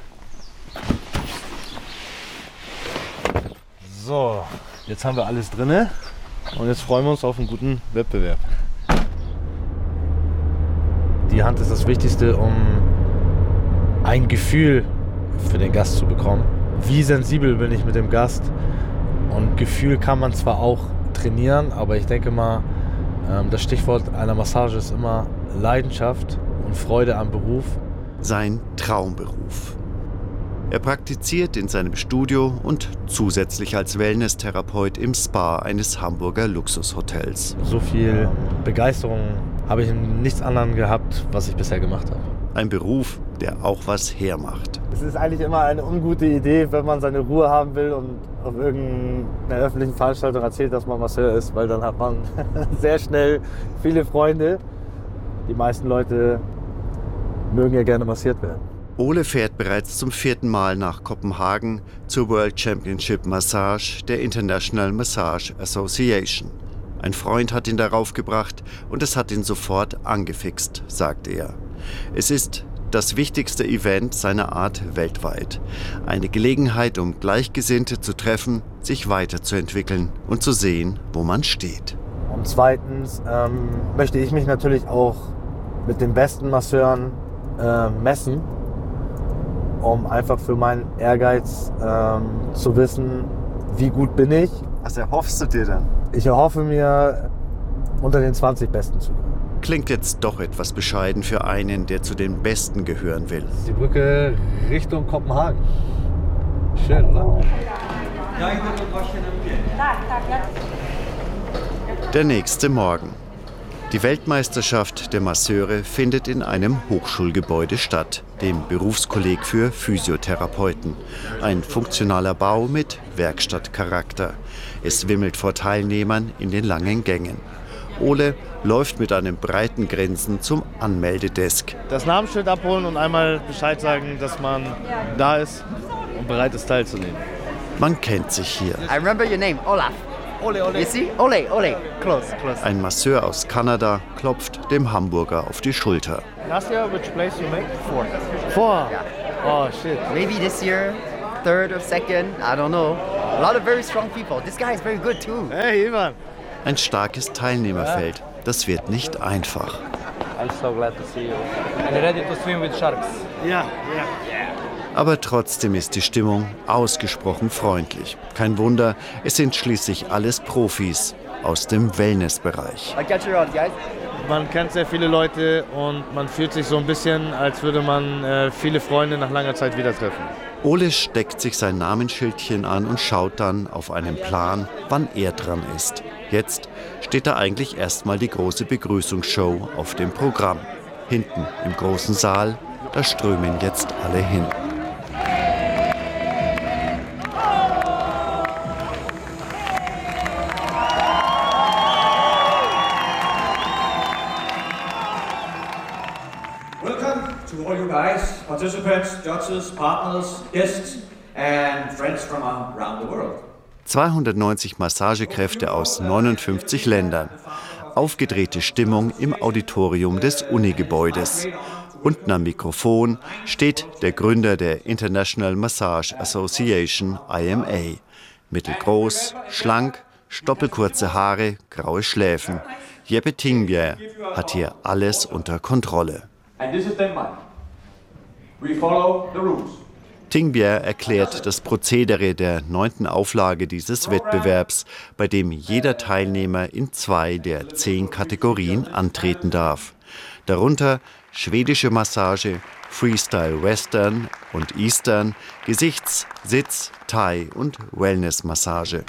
So, jetzt haben wir alles drin, und jetzt freuen wir uns auf einen guten Wettbewerb. Die Hand ist das Wichtigste, um ein Gefühl für den Gast zu bekommen. Wie sensibel bin ich mit dem Gast? Und Gefühl kann man zwar auch trainieren, aber ich denke mal, das Stichwort einer Massage ist immer Leidenschaft und Freude am Beruf. Sein Traumberuf. Er praktiziert in seinem Studio und zusätzlich als Wellness-Therapeut im Spa eines Hamburger Luxushotels. So viel Begeisterung habe ich in nichts anderem gehabt, was ich bisher gemacht habe. Ein Beruf, der auch was hermacht. Es ist eigentlich immer eine ungute Idee, wenn man seine Ruhe haben will und auf irgendeiner öffentlichen Veranstaltung erzählt, dass man Masseur ist, weil dann hat man sehr schnell viele Freunde. Die meisten Leute mögen ja gerne massiert werden. Ole fährt bereits zum 4. Mal nach Kopenhagen zur World Championship Massage der International Massage Association. Ein Freund hat ihn darauf gebracht, und es hat ihn sofort angefixt, sagt er. Es ist das wichtigste Event seiner Art weltweit. Eine Gelegenheit, um Gleichgesinnte zu treffen, sich weiterzuentwickeln und zu sehen, wo man steht. Und zweitens möchte ich mich natürlich auch mit den besten Masseuren messen, um einfach für meinen Ehrgeiz zu wissen, wie gut bin ich. Was erhoffst du dir denn? Ich erhoffe mir, unter den 20 Besten zu kommen. Klingt jetzt doch etwas bescheiden für einen, der zu den Besten gehören will. Die Brücke Richtung Kopenhagen. Schön, oder? Der nächste Morgen. Die Weltmeisterschaft der Masseure findet in einem Hochschulgebäude statt, dem Berufskolleg für Physiotherapeuten. Ein funktionaler Bau mit Werkstattcharakter. Es wimmelt vor Teilnehmern in den langen Gängen. Ole läuft mit einem breiten Grinsen zum Anmeldedesk. Das Namensschild abholen und einmal Bescheid sagen, dass man da ist und bereit ist, teilzunehmen. Man kennt sich hier. I remember your name, Olaf. Ole, Ole. You see? Ole, Ole. Close, close. Ein Masseur aus Kanada klopft dem Hamburger auf die Schulter. Last year, which place you make? 4. Yeah. Oh, shit. Maybe this year, 3rd or 2nd, I don't know. A lot of very strong people. This guy is very good too. Hey, Ivan. Ein starkes Teilnehmerfeld. Das wird nicht einfach. I'm so glad to see you. And ready to swim with sharks. Ja. Aber trotzdem ist die Stimmung ausgesprochen freundlich. Kein Wunder, es sind schließlich alles Profis aus dem Wellnessbereich. I'll catch you around, guys. Man kennt sehr viele Leute und man fühlt sich so ein bisschen, als würde man viele Freunde nach langer Zeit wieder treffen. Ole steckt sich sein Namensschildchen an und schaut dann auf einen Plan, wann er dran ist. Jetzt steht da eigentlich erstmal die große Begrüßungsshow auf dem Programm. Hinten im großen Saal, da strömen jetzt alle hin. To all you guys, participants, judges, partners, guests and friends from around the world. 290 Massagekräfte aus 59 Ländern. Aufgedrehte Stimmung im Auditorium des Uni-Gebäudes. Unten am Mikrofon steht der Gründer der International Massage Association, IMA. Mittelgroß, schlank, stoppelkurze Haare, graue Schläfen. Jeppe Tingbjer hat hier alles unter Kontrolle. And this is Denmark. We follow the rules. Tingbjer erklärt das Prozedere der 9. Auflage dieses Wettbewerbs, bei dem jeder Teilnehmer in 2 der 10 Kategorien antreten darf. Darunter schwedische Massage, Freestyle Western und Eastern, Gesichts-, Sitz-, Thai- und Wellness-Massage.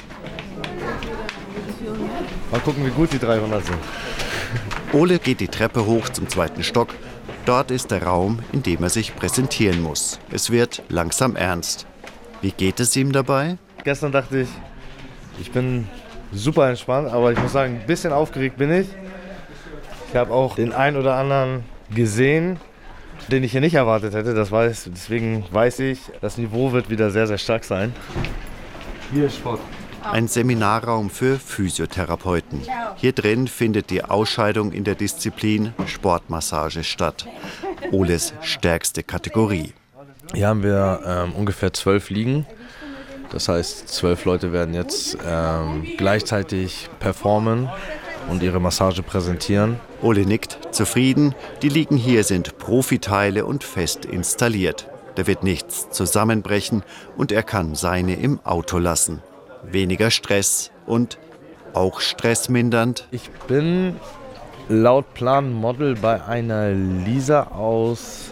Mal gucken, wie gut die 300 sind. Ole geht die Treppe hoch zum 2. Stock. Dort ist der Raum, in dem er sich präsentieren muss. Es wird langsam ernst. Wie geht es ihm dabei? Gestern dachte ich, ich bin super entspannt, aber ich muss sagen, ein bisschen aufgeregt bin ich. Ich habe auch den einen oder anderen gesehen, den ich hier nicht erwartet hätte. Deswegen weiß ich, das Niveau wird wieder sehr, sehr stark sein. Hier ist Sport. Ein Seminarraum für Physiotherapeuten. Hier drin findet die Ausscheidung in der Disziplin Sportmassage statt. Oles stärkste Kategorie. Hier haben wir ungefähr 12 Liegen. Das heißt, 12 Leute werden jetzt gleichzeitig performen und ihre Massage präsentieren. Ole nickt zufrieden. Die Liegen hier sind Profiteile und fest installiert. Da wird nichts zusammenbrechen und er kann seine im Auto lassen. Weniger Stress und auch stressmindernd. Ich bin laut Plan Model bei einer Lisa aus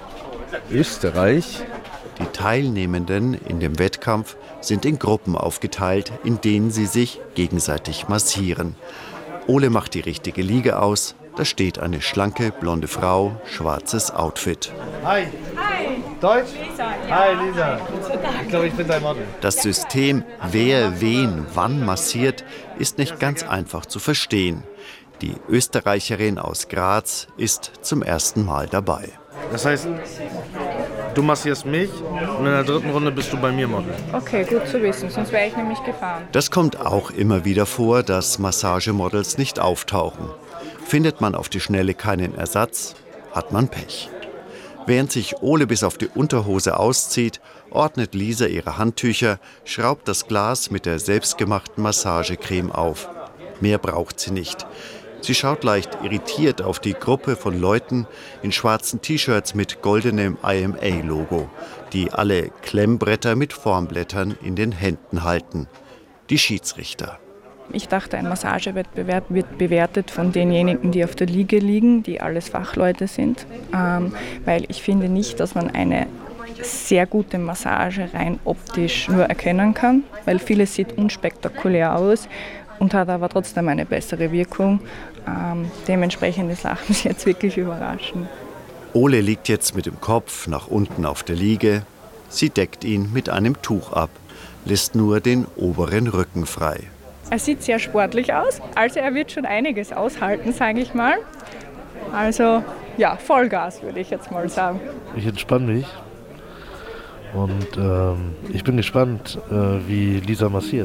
Österreich. Die Teilnehmenden in dem Wettkampf sind in Gruppen aufgeteilt, in denen sie sich gegenseitig massieren. Ole macht die richtige Liege aus. Da steht eine schlanke, blonde Frau, schwarzes Outfit. Hi. Hi. Deutsch? Lisa. Ja. Hi, Lisa. Ich glaube, ich bin dein Model. Das System, wer wen wann massiert, ist nicht ganz einfach zu verstehen. Die Österreicherin aus Graz ist zum ersten Mal dabei. Das heißt, du massierst mich und in der 3. Runde bist du bei mir Model. Okay, gut zu wissen, sonst wäre ich nämlich gefahren. Das kommt auch immer wieder vor, dass Massagemodels nicht auftauchen. Findet man auf die Schnelle keinen Ersatz, hat man Pech. Während sich Ole bis auf die Unterhose auszieht, ordnet Lisa ihre Handtücher, schraubt das Glas mit der selbstgemachten Massagecreme auf. Mehr braucht sie nicht. Sie schaut leicht irritiert auf die Gruppe von Leuten in schwarzen T-Shirts mit goldenem IMA-Logo, die alle Klemmbretter mit Formblättern in den Händen halten. Die Schiedsrichter. Ich dachte, ein Massagewettbewerb wird bewertet von denjenigen, die auf der Liege liegen, die alles Fachleute sind, weil ich finde nicht, dass man eine sehr gute Massage rein optisch nur erkennen kann, weil vieles sieht unspektakulär aus und hat aber trotzdem eine bessere Wirkung. Dementsprechend ist Lachen jetzt wirklich überraschend. Ole liegt jetzt mit dem Kopf nach unten auf der Liege. Sie deckt ihn mit einem Tuch ab, lässt nur den oberen Rücken frei. Er sieht sehr sportlich aus, also er wird schon einiges aushalten, sage ich mal. Also ja, Vollgas würde ich jetzt mal sagen. Ich entspanne mich und ich bin gespannt, wie Lisa massiert.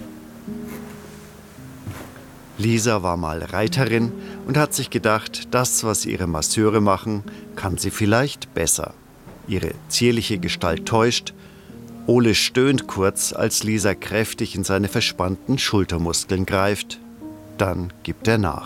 Lisa war mal Reiterin und hat sich gedacht, das, was ihre Masseure machen, kann sie vielleicht besser. Ihre zierliche Gestalt täuscht. Ole stöhnt kurz, als Lisa kräftig in seine verspannten Schultermuskeln greift. Dann gibt er nach.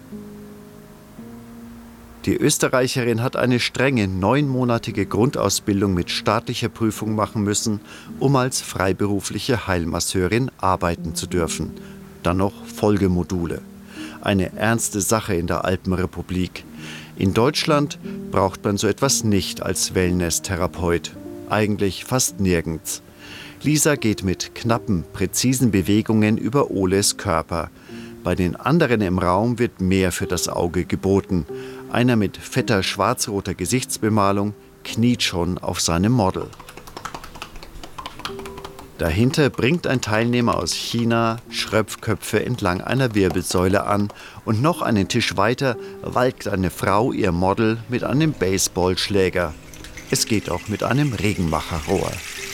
Die Österreicherin hat eine strenge 9-monatige Grundausbildung mit staatlicher Prüfung machen müssen, um als freiberufliche Heilmasseurin arbeiten zu dürfen. Dann noch Folgemodule. Eine ernste Sache in der Alpenrepublik. In Deutschland braucht man so etwas nicht als Wellness-Therapeut. Eigentlich fast nirgends. Lisa geht mit knappen, präzisen Bewegungen über Oles Körper. Bei den anderen im Raum wird mehr für das Auge geboten. Einer mit fetter schwarz-roter Gesichtsbemalung kniet schon auf seinem Model. Dahinter bringt ein Teilnehmer aus China Schröpfköpfe entlang einer Wirbelsäule an und noch einen Tisch weiter walkt eine Frau ihr Model mit einem Baseballschläger. Es geht auch mit einem Regenmacherrohr.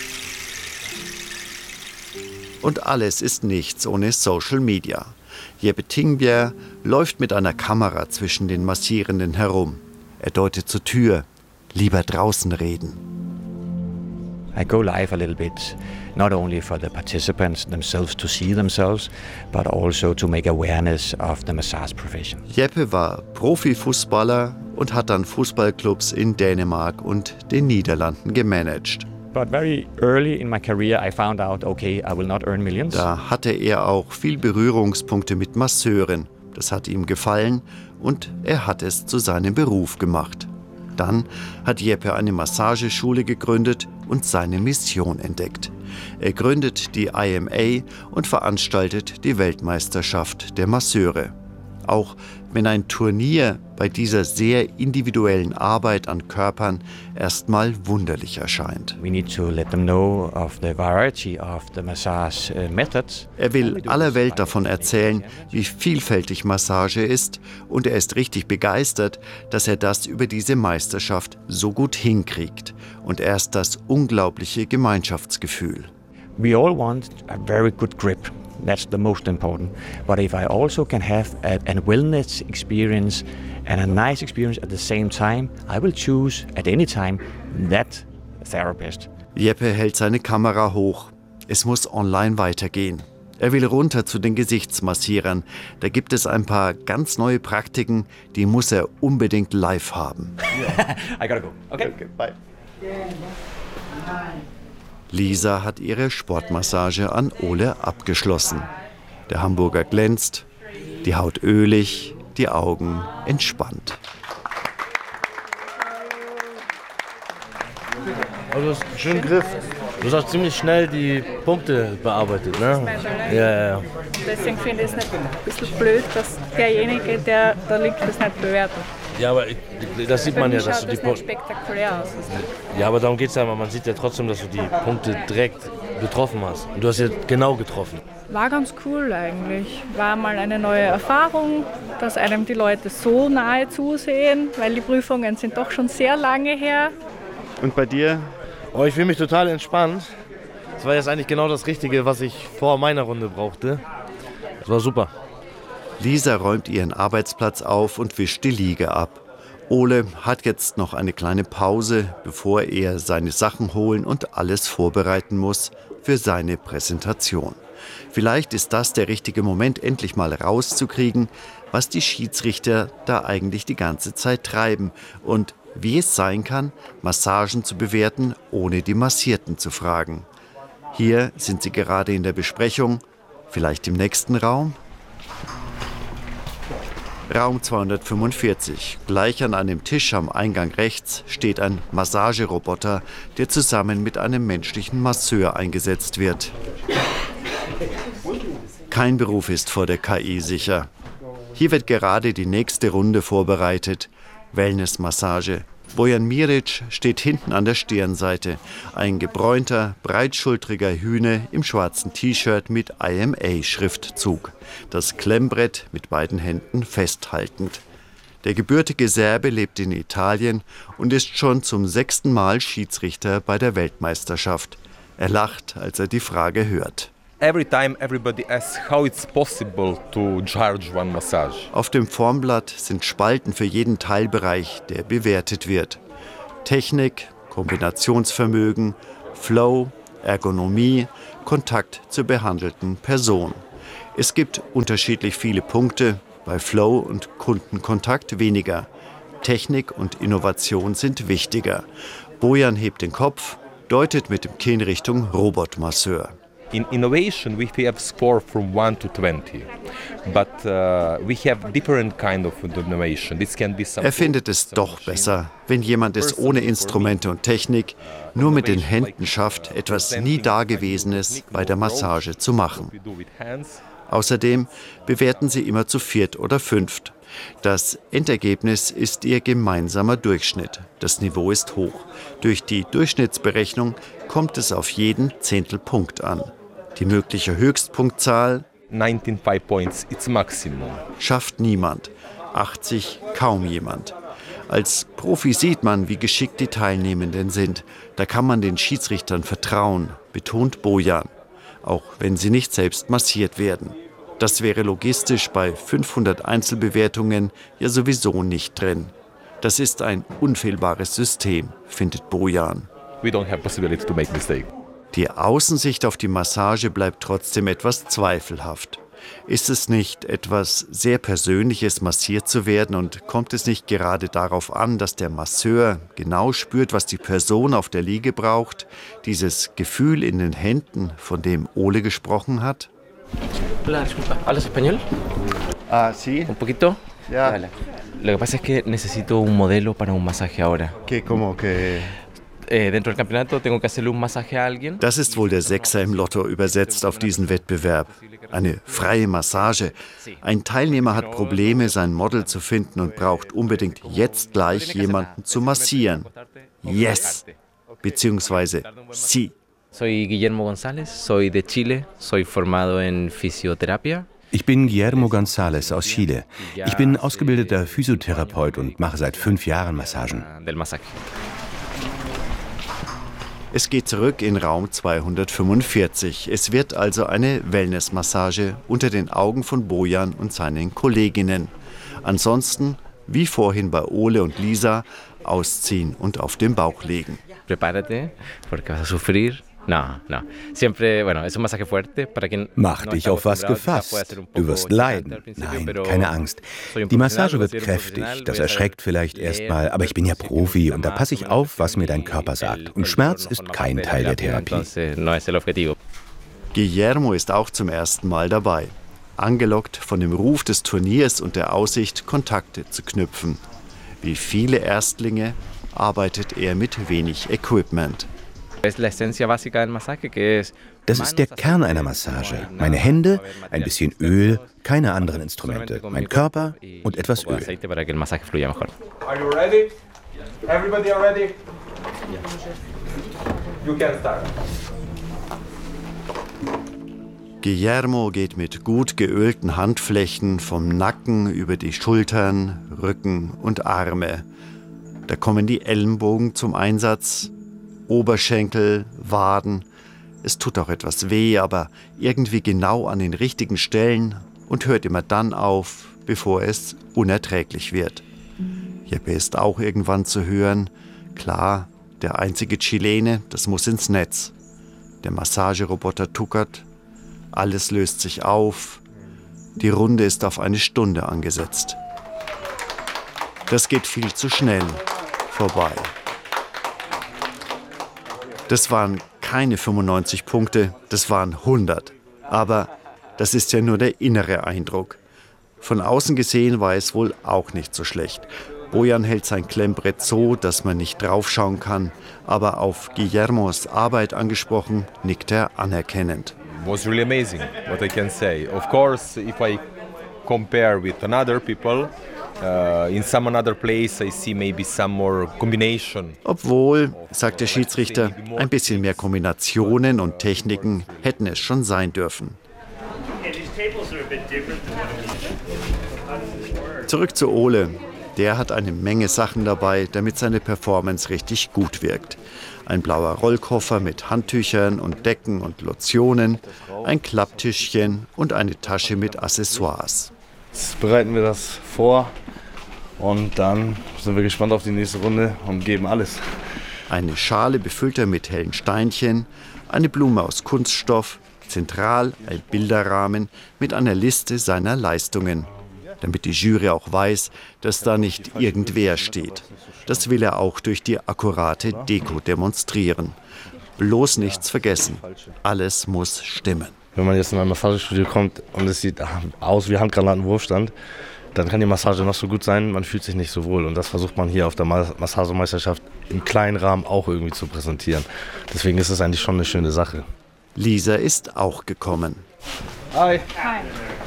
Und alles ist nichts ohne Social Media. Jeppe Tingbjer läuft mit einer Kamera zwischen den Massierenden herum. Er deutet zur Tür. Lieber draußen reden. I go live a little bit, not only for the participants themselves to see themselves, but also to make awareness of the massage profession. Jeppe war Profifußballer und hat dann Fußballclubs in Dänemark und den Niederlanden gemanagt. But very early in my career I found out, okay, I will not earn millions. Da hatte er auch viel Berührungspunkte mit Masseuren. Das hat ihm gefallen und er hat es zu seinem Beruf gemacht. Dann hat Jeppe eine Massageschule gegründet und seine Mission entdeckt. Er gründet die IMA und veranstaltet die Weltmeisterschaft der Masseure. Auch wenn ein Turnier bei dieser sehr individuellen Arbeit an Körpern erstmal wunderlich erscheint. We need to let them know of the variety of the massage methods. Er will aller Welt davon erzählen, wie vielfältig Massage ist, und er ist richtig begeistert, dass er das über diese Meisterschaft so gut hinkriegt. Und erst das unglaubliche Gemeinschaftsgefühl. We all want a very good grip. That's the most important. But if I also can have a wellness experience and a nice experience at the same time, I will choose at any time that therapist. Jeppe hält seine Kamera hoch. Es muss online weitergehen. Er will runter zu den Gesichtsmassierern. Da gibt es ein paar ganz neue Praktiken, die muss er unbedingt live haben. I gotta go. Okay, bye. Lisa hat ihre Sportmassage an Ole abgeschlossen. Der Hamburger glänzt, die Haut ölig, die Augen entspannt. Also du hast einen schönen Griff. Du hast auch ziemlich schnell die Punkte bearbeitet, ne? Ja. Deswegen finde ich es nicht ein bisschen blöd, dass derjenige, der da liegt, das nicht bewertet. Ja, aber das sieht man ja, dass du die Punkte. Spektakulär aus. Ja, aber darum geht es ja immer. Man sieht ja trotzdem, dass du die Punkte direkt getroffen hast. Und du hast ja genau getroffen. War ganz cool eigentlich. War mal eine neue Erfahrung, dass einem die Leute so nahe zusehen, weil die Prüfungen sind doch schon sehr lange her. Und bei dir? Oh, ich fühle mich total entspannt. Das war jetzt eigentlich genau das Richtige, was ich vor meiner Runde brauchte. Das war super. Lisa räumt ihren Arbeitsplatz auf und wischt die Liege ab. Ole hat jetzt noch eine kleine Pause, bevor er seine Sachen holen und alles vorbereiten muss für seine Präsentation. Vielleicht ist das der richtige Moment, endlich mal rauszukriegen, was die Schiedsrichter da eigentlich die ganze Zeit treiben und wie es sein kann, Massagen zu bewerten, ohne die Massierten zu fragen. Hier sind sie gerade in der Besprechung, vielleicht im nächsten Raum? Raum 245. Gleich an einem Tisch am Eingang rechts steht ein Massageroboter, der zusammen mit einem menschlichen Masseur eingesetzt wird. Kein Beruf ist vor der KI sicher. Hier wird gerade die nächste Runde vorbereitet. Wellnessmassage, Bojan Miric steht hinten an der Stirnseite. Ein gebräunter, breitschultriger Hühne im schwarzen T-Shirt mit IMA-Schriftzug. Das Klemmbrett mit beiden Händen festhaltend. Der gebürtige Serbe lebt in Italien und ist schon zum 6. Mal Schiedsrichter bei der Weltmeisterschaft. Er lacht, als er die Frage hört. Every time everybody asks how it's possible to judge one massage. Auf dem Formblatt sind Spalten für jeden Teilbereich, der bewertet wird. Technik, Kombinationsvermögen, Flow, Ergonomie, Kontakt zur behandelten Person. Es gibt unterschiedlich viele Punkte, bei Flow und Kundenkontakt weniger. Technik und Innovation sind wichtiger. Bojan hebt den Kopf, deutet mit dem Kinn Richtung Robotmasseur. In innovation we have score from 1 to 20, but we have different kind of innovation. This can be Er findet es doch besser, wenn jemand es ohne Instrumente und Technik nur mit den Händen schafft, etwas nie Dagewesenes bei der Massage zu machen. Außerdem bewerten sie immer zu 4. oder 5. Das Endergebnis ist ihr gemeinsamer Durchschnitt. Das Niveau ist hoch. Durch die Durchschnittsberechnung kommt es auf jeden Zehntelpunkt an. Die mögliche Höchstpunktzahl 19,5 points, it's maximum. Schafft niemand, 80 kaum jemand. Als Profi sieht man, wie geschickt die Teilnehmenden sind. Da kann man den Schiedsrichtern vertrauen, betont Bojan, auch wenn sie nicht selbst massiert werden. Das wäre logistisch bei 500 Einzelbewertungen ja sowieso nicht drin. Das ist ein unfehlbares System, findet Bojan. We don't have possibility to make mistake. Die Außensicht auf die Massage bleibt trotzdem etwas zweifelhaft. Ist es nicht etwas sehr Persönliches, massiert zu werden, und kommt es nicht gerade darauf an, dass der Masseur genau spürt, was die Person auf der Liege braucht, dieses Gefühl in den Händen, von dem Ole gesprochen hat? Hola, disculpa. ¿Hablas español? Sí. ¿Un poquito? Ja. Vale. Lo que pasa es que necesito un modelo para un masaje ahora. ¿Cómo que? Dentro del campeonato tengo que hacerle un masaje a alguien. Das ist wohl der Sechser im Lotto übersetzt auf diesen Wettbewerb. Eine freie Massage. Ein Teilnehmer hat Probleme, sein Model zu finden und braucht unbedingt jetzt gleich jemanden zu massieren. Yes! Beziehungsweise sí. Soy Guillermo González, soy de Chile, soy formado en fisioterapia. Ich bin Guillermo González aus Chile. Ich bin ausgebildeter Physiotherapeut und mache seit 5 Jahren Massagen. Es geht zurück in Raum 245. Es wird also eine Wellnessmassage unter den Augen von Bojan und seinen Kolleginnen. Ansonsten, wie vorhin bei Ole und Lisa, ausziehen und auf den Bauch legen. Prepárate, porque vas a sufrir. No. Siempre, bueno, es un masaje fuerte para quien. Mach dich auf was gefasst. Du wirst leiden. Nein, keine Angst. Die Massage wird kräftig. Das erschreckt vielleicht erstmal, aber ich bin ja Profi und da passe ich auf, was mir dein Körper sagt. Und Schmerz ist kein Teil der Therapie. Guillermo ist auch zum ersten Mal dabei. Angelockt von dem Ruf des Turniers und der Aussicht, Kontakte zu knüpfen. Wie viele Erstlinge arbeitet er mit wenig Equipment. Das ist der Kern einer Massage. Meine Hände, ein bisschen Öl, keine anderen Instrumente. Mein Körper und etwas Öl. Are you ready? Everybody are ready? You can start. Guillermo geht mit gut geölten Handflächen vom Nacken über die Schultern, Rücken und Arme. Da kommen die Ellenbogen zum Einsatz, Oberschenkel, Waden. Es tut auch etwas weh, aber irgendwie genau an den richtigen Stellen und hört immer dann auf, bevor es unerträglich wird. Jeppe ist auch irgendwann zu hören. Klar, der einzige Chilene, das muss ins Netz. Der Massageroboter tuckert. Alles löst sich auf. Die Runde ist auf 1 Stunde angesetzt. Das geht viel zu schnell vorbei. Das waren keine 95 Punkte, das waren 100. Aber das ist ja nur der innere Eindruck. Von außen gesehen war es wohl auch nicht so schlecht. Bojan hält sein Klemmbrett so, dass man nicht draufschauen kann. Aber auf Guillermos Arbeit angesprochen, nickt er anerkennend. Was really amazing, what I can say. Of course, if I compare with another people, In some another place I see maybe some more combination. Obwohl, sagt der Schiedsrichter, ein bisschen mehr Kombinationen und Techniken hätten es schon sein dürfen. Zurück zu Ole. Der hat eine Menge Sachen dabei, damit seine Performance richtig gut wirkt. Ein blauer Rollkoffer mit Handtüchern und Decken und Lotionen, ein Klapptischchen und eine Tasche mit Accessoires. Jetzt bereiten wir das vor und dann sind wir gespannt auf die nächste Runde und geben alles. Eine Schale befüllt er mit hellen Steinchen, eine Blume aus Kunststoff, zentral ein Bilderrahmen mit einer Liste seiner Leistungen. Damit die Jury auch weiß, dass da nicht irgendwer steht. Das will er auch durch die akkurate Deko demonstrieren. Bloß nichts vergessen. Alles muss stimmen. Wenn man jetzt in ein Massagestudio kommt und es sieht aus wie Handgranatenwurfstand, dann kann die Massage noch so gut sein, man fühlt sich nicht so wohl. Und das versucht man hier auf der Massagemeisterschaft im kleinen Rahmen auch irgendwie zu präsentieren. Deswegen ist es eigentlich schon eine schöne Sache. Lisa ist auch gekommen. Hi. Hi.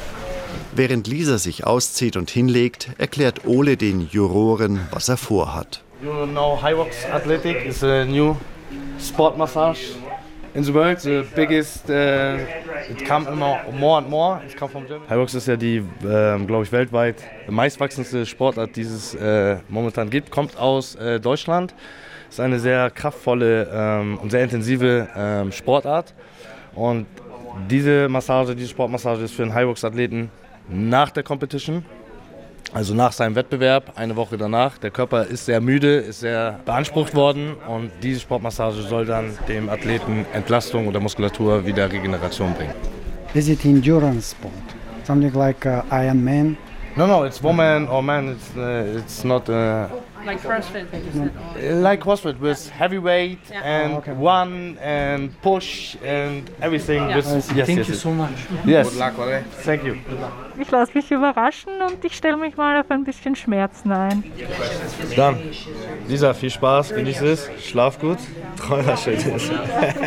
Während Lisa sich auszieht und hinlegt, erklärt Ole den Juroren, was er vorhat. You know, HYROX Athletic is a new sport massage in the world. The biggest, it come more and more. It come from Germany. HYROX ist ja die, glaube ich, weltweit meistwachsendste Sportart, die es momentan gibt. Kommt aus Deutschland. Ist eine sehr kraftvolle und sehr intensive Sportart. Und diese Sportmassage ist für einen HYROX-Athleten nach der Competition, also nach seinem Wettbewerb, eine Woche danach. Der Körper ist sehr müde, ist sehr beansprucht worden und diese Sportmassage soll dann dem Athleten Entlastung oder Muskulatur wieder Regeneration bringen. Is it endurance sport? Something like Ironman? No, it's woman or man. It's not. Like CrossFit. Like CrossFit with heavy weight and run and push and everything. Yeah. Thank you so much. Yes. Good luck, okay. Thank you. Ich lasse mich überraschen und ich stelle mich mal auf ein bisschen Schmerzen ein. Dann, Lisa, viel Spaß, genieß es, schlaf gut, träumer schön. Everyone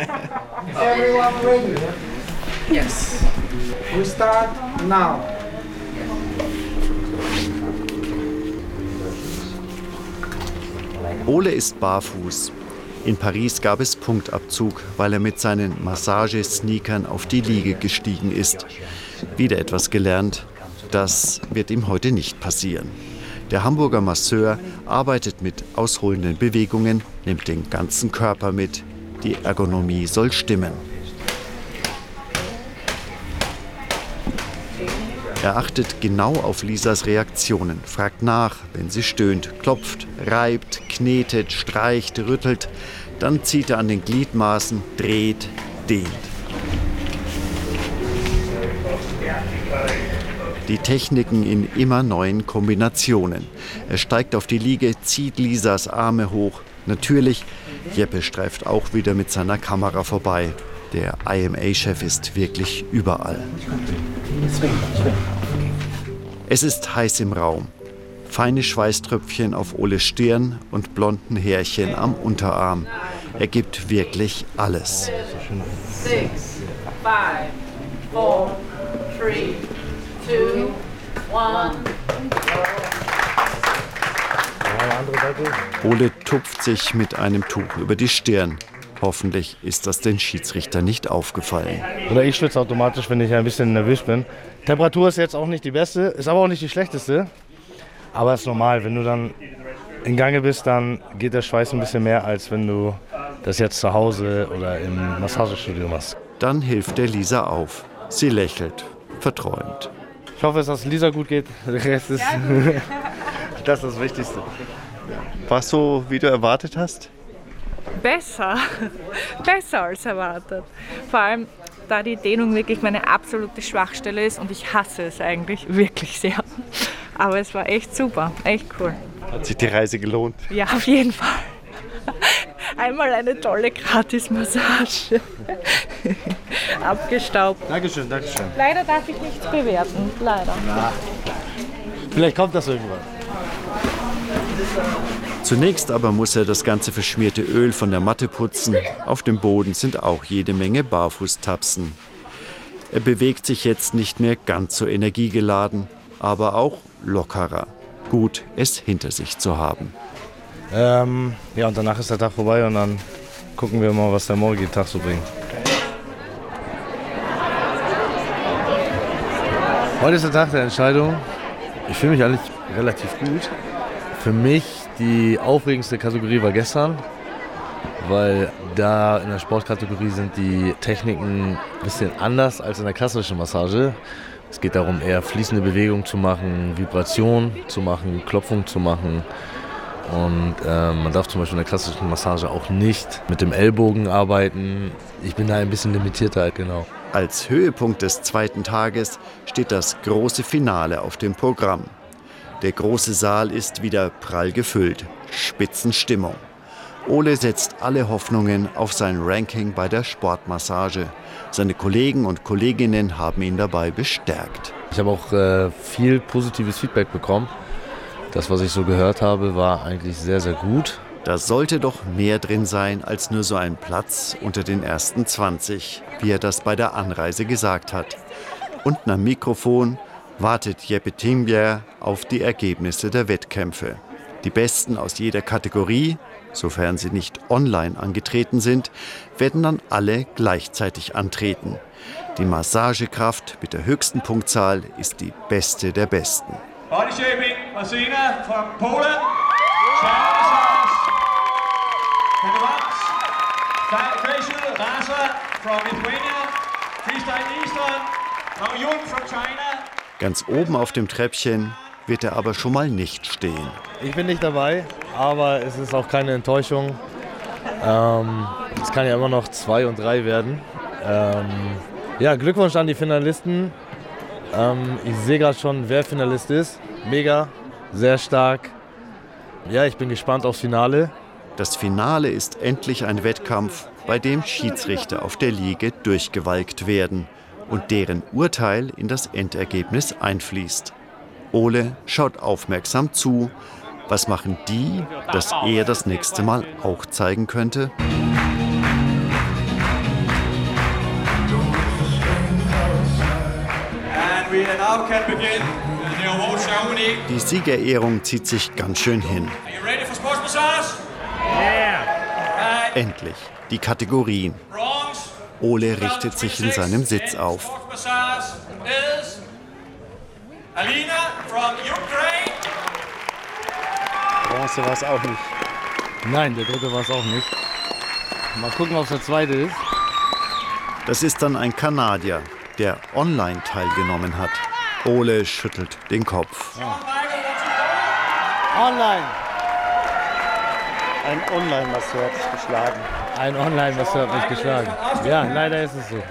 ready? Yes. We start now. Ole ist barfuß. In Paris gab es Punktabzug, weil er mit seinen Massagesneakern auf die Liege gestiegen ist. Wieder etwas gelernt. Das wird ihm heute nicht passieren. Der Hamburger Masseur arbeitet mit ausholenden Bewegungen, nimmt den ganzen Körper mit. Die Ergonomie soll stimmen. Er achtet genau auf Lisas Reaktionen, fragt nach, wenn sie stöhnt, klopft, reibt, knetet, streicht, rüttelt. Dann zieht er an den Gliedmaßen, dreht, dehnt. Die Techniken in immer neuen Kombinationen. Er steigt auf die Liege, zieht Lisas Arme hoch. Natürlich, Jeppe streift auch wieder mit seiner Kamera vorbei. Der IMA-Chef ist wirklich überall. Es ist heiß im Raum. Feine Schweißtröpfchen auf Oles Stirn und blonden Härchen am Unterarm. Er gibt wirklich alles. 6, 5, 4, 3, 2, 1. Ole tupft sich mit einem Tuch über die Stirn. Hoffentlich ist das den Schiedsrichter nicht aufgefallen. Oder ich schwitze automatisch, wenn ich ein bisschen nervös bin. Temperatur ist jetzt auch nicht die beste, ist aber auch nicht die schlechteste. Aber es ist normal, wenn du dann in Gange bist, dann geht der Schweiß ein bisschen mehr, als wenn du das jetzt zu Hause oder im Massagestudio machst. Dann hilft der Lisa auf. Sie lächelt, verträumt. Ich hoffe, dass es Lisa gut geht. Der Rest ist das ist das Wichtigste. War es so, wie du erwartet hast? Besser als erwartet. Vor allem, da die Dehnung wirklich meine absolute Schwachstelle ist und ich hasse es eigentlich wirklich sehr. Aber es war echt super, echt cool. Hat sich die Reise gelohnt? Ja, auf jeden Fall. Einmal eine tolle Gratis-Massage. Abgestaubt. Dankeschön, Dankeschön. Leider darf ich nichts bewerten, leider. Na, vielleicht kommt das irgendwann. Zunächst aber muss er das ganze verschmierte Öl von der Matte putzen. Auf dem Boden sind auch jede Menge Barfußtapsen. Er bewegt sich jetzt nicht mehr ganz so energiegeladen, aber auch lockerer. gut, es hinter sich zu haben. Ja, und danach ist der Tag vorbei und dann gucken wir mal, was der morgige Tag so bringt. Heute ist der Tag der Entscheidung. Ich fühle mich eigentlich relativ gut. Für mich die aufregendste Kategorie war gestern, weil da in der Sportkategorie sind die Techniken ein bisschen anders als in der klassischen Massage. Es geht darum, eher fließende Bewegungen zu machen, Vibration zu machen, Klopfung zu machen. Und man darf zum Beispiel in der klassischen Massage auch nicht mit dem Ellbogen arbeiten. Ich bin da ein bisschen limitierter, genau. Als Höhepunkt des zweiten Tages steht das große Finale auf dem Programm. Der große Saal ist wieder prall gefüllt. Spitzenstimmung. Ole setzt alle Hoffnungen auf sein Ranking bei der Sportmassage. Seine Kollegen und Kolleginnen haben ihn dabei bestärkt. Ich habe auch viel positives Feedback bekommen. Das, was ich so gehört habe, war eigentlich sehr, sehr gut. Da sollte doch mehr drin sein als nur so ein Platz unter den ersten 20, wie er das bei der Anreise gesagt hat. Unten am Mikrofon wartet Jeppe Tingbjer auf die Ergebnisse der Wettkämpfe. Die Besten aus jeder Kategorie, sofern sie nicht online angetreten sind, werden dann alle gleichzeitig antreten. Die Massagekraft mit der höchsten Punktzahl ist die beste der Besten. Body shaping, Marcina from Poland. China massage. Facial, Rasa from Lithuania. Freestyle Eastern. Mao Yun from China. Ganz oben auf dem Treppchen wird er aber schon mal nicht stehen. Ich bin nicht dabei, aber es ist auch keine Enttäuschung. Es kann ja immer noch 2 und 3 werden. Ja, Glückwunsch an die Finalisten. Ich sehe gerade schon, wer Finalist ist. Mega, sehr stark. Ja, ich bin gespannt aufs Finale. Das Finale ist endlich ein Wettkampf, bei dem Schiedsrichter auf der Liege durchgewalkt werden und deren Urteil in das Endergebnis einfließt. Ole schaut aufmerksam zu. Was machen die, das er das nächste Mal auch zeigen könnte? Die Siegerehrung zieht sich ganz schön hin. Endlich die Kategorien. Ole richtet sich in seinem Sitz auf. Bronze war es auch nicht. Nein, der dritte war es auch nicht. Mal gucken, ob es der zweite ist. Das ist dann ein Kanadier, der online teilgenommen hat. Ole schüttelt den Kopf. Ja. Online! Ein Online-Masseur hat sich geschlagen. Ein Online-Masseur hat mich geschlagen. Ja, leider ist es so.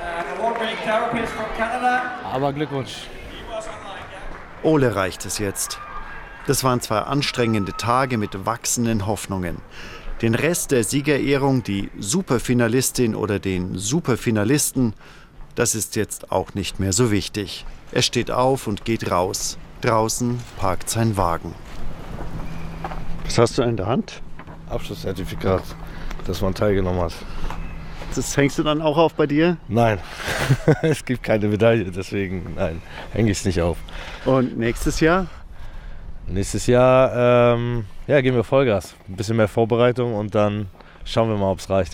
Aber Glückwunsch. Ole reicht es jetzt. Das waren 2 anstrengende Tage mit wachsenden Hoffnungen. Den Rest der Siegerehrung, die Superfinalistin oder den Superfinalisten, das ist jetzt auch nicht mehr so wichtig. Er steht auf und geht raus. Draußen parkt sein Wagen. Was hast du in der Hand? Abschlusszertifikat, dass man teilgenommen hat. Das hängst du dann auch auf bei dir? Nein, es gibt keine Medaille, deswegen nein, hänge ich es nicht auf. Und nächstes Jahr? Nächstes Jahr ja, geben wir Vollgas. Ein bisschen mehr Vorbereitung und dann schauen wir mal, ob es reicht.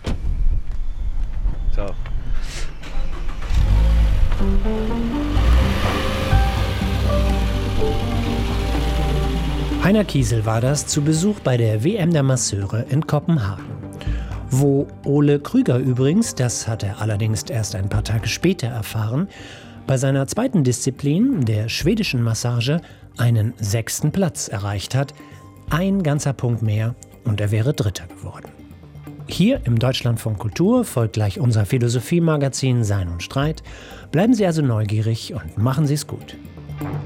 Ciao. Heiner Kiesel war das zu Besuch bei der WM der Masseure in Kopenhagen. Wo Ole Krüger übrigens, das hat er allerdings erst ein paar Tage später erfahren, bei seiner zweiten Disziplin, der schwedischen Massage, einen 6. Platz erreicht hat. Ein ganzer Punkt mehr und er wäre Dritter geworden. Hier im Deutschlandfunk Kultur folgt gleich unser Philosophie-Magazin Sein und Streit. Bleiben Sie also neugierig und machen Sie es gut.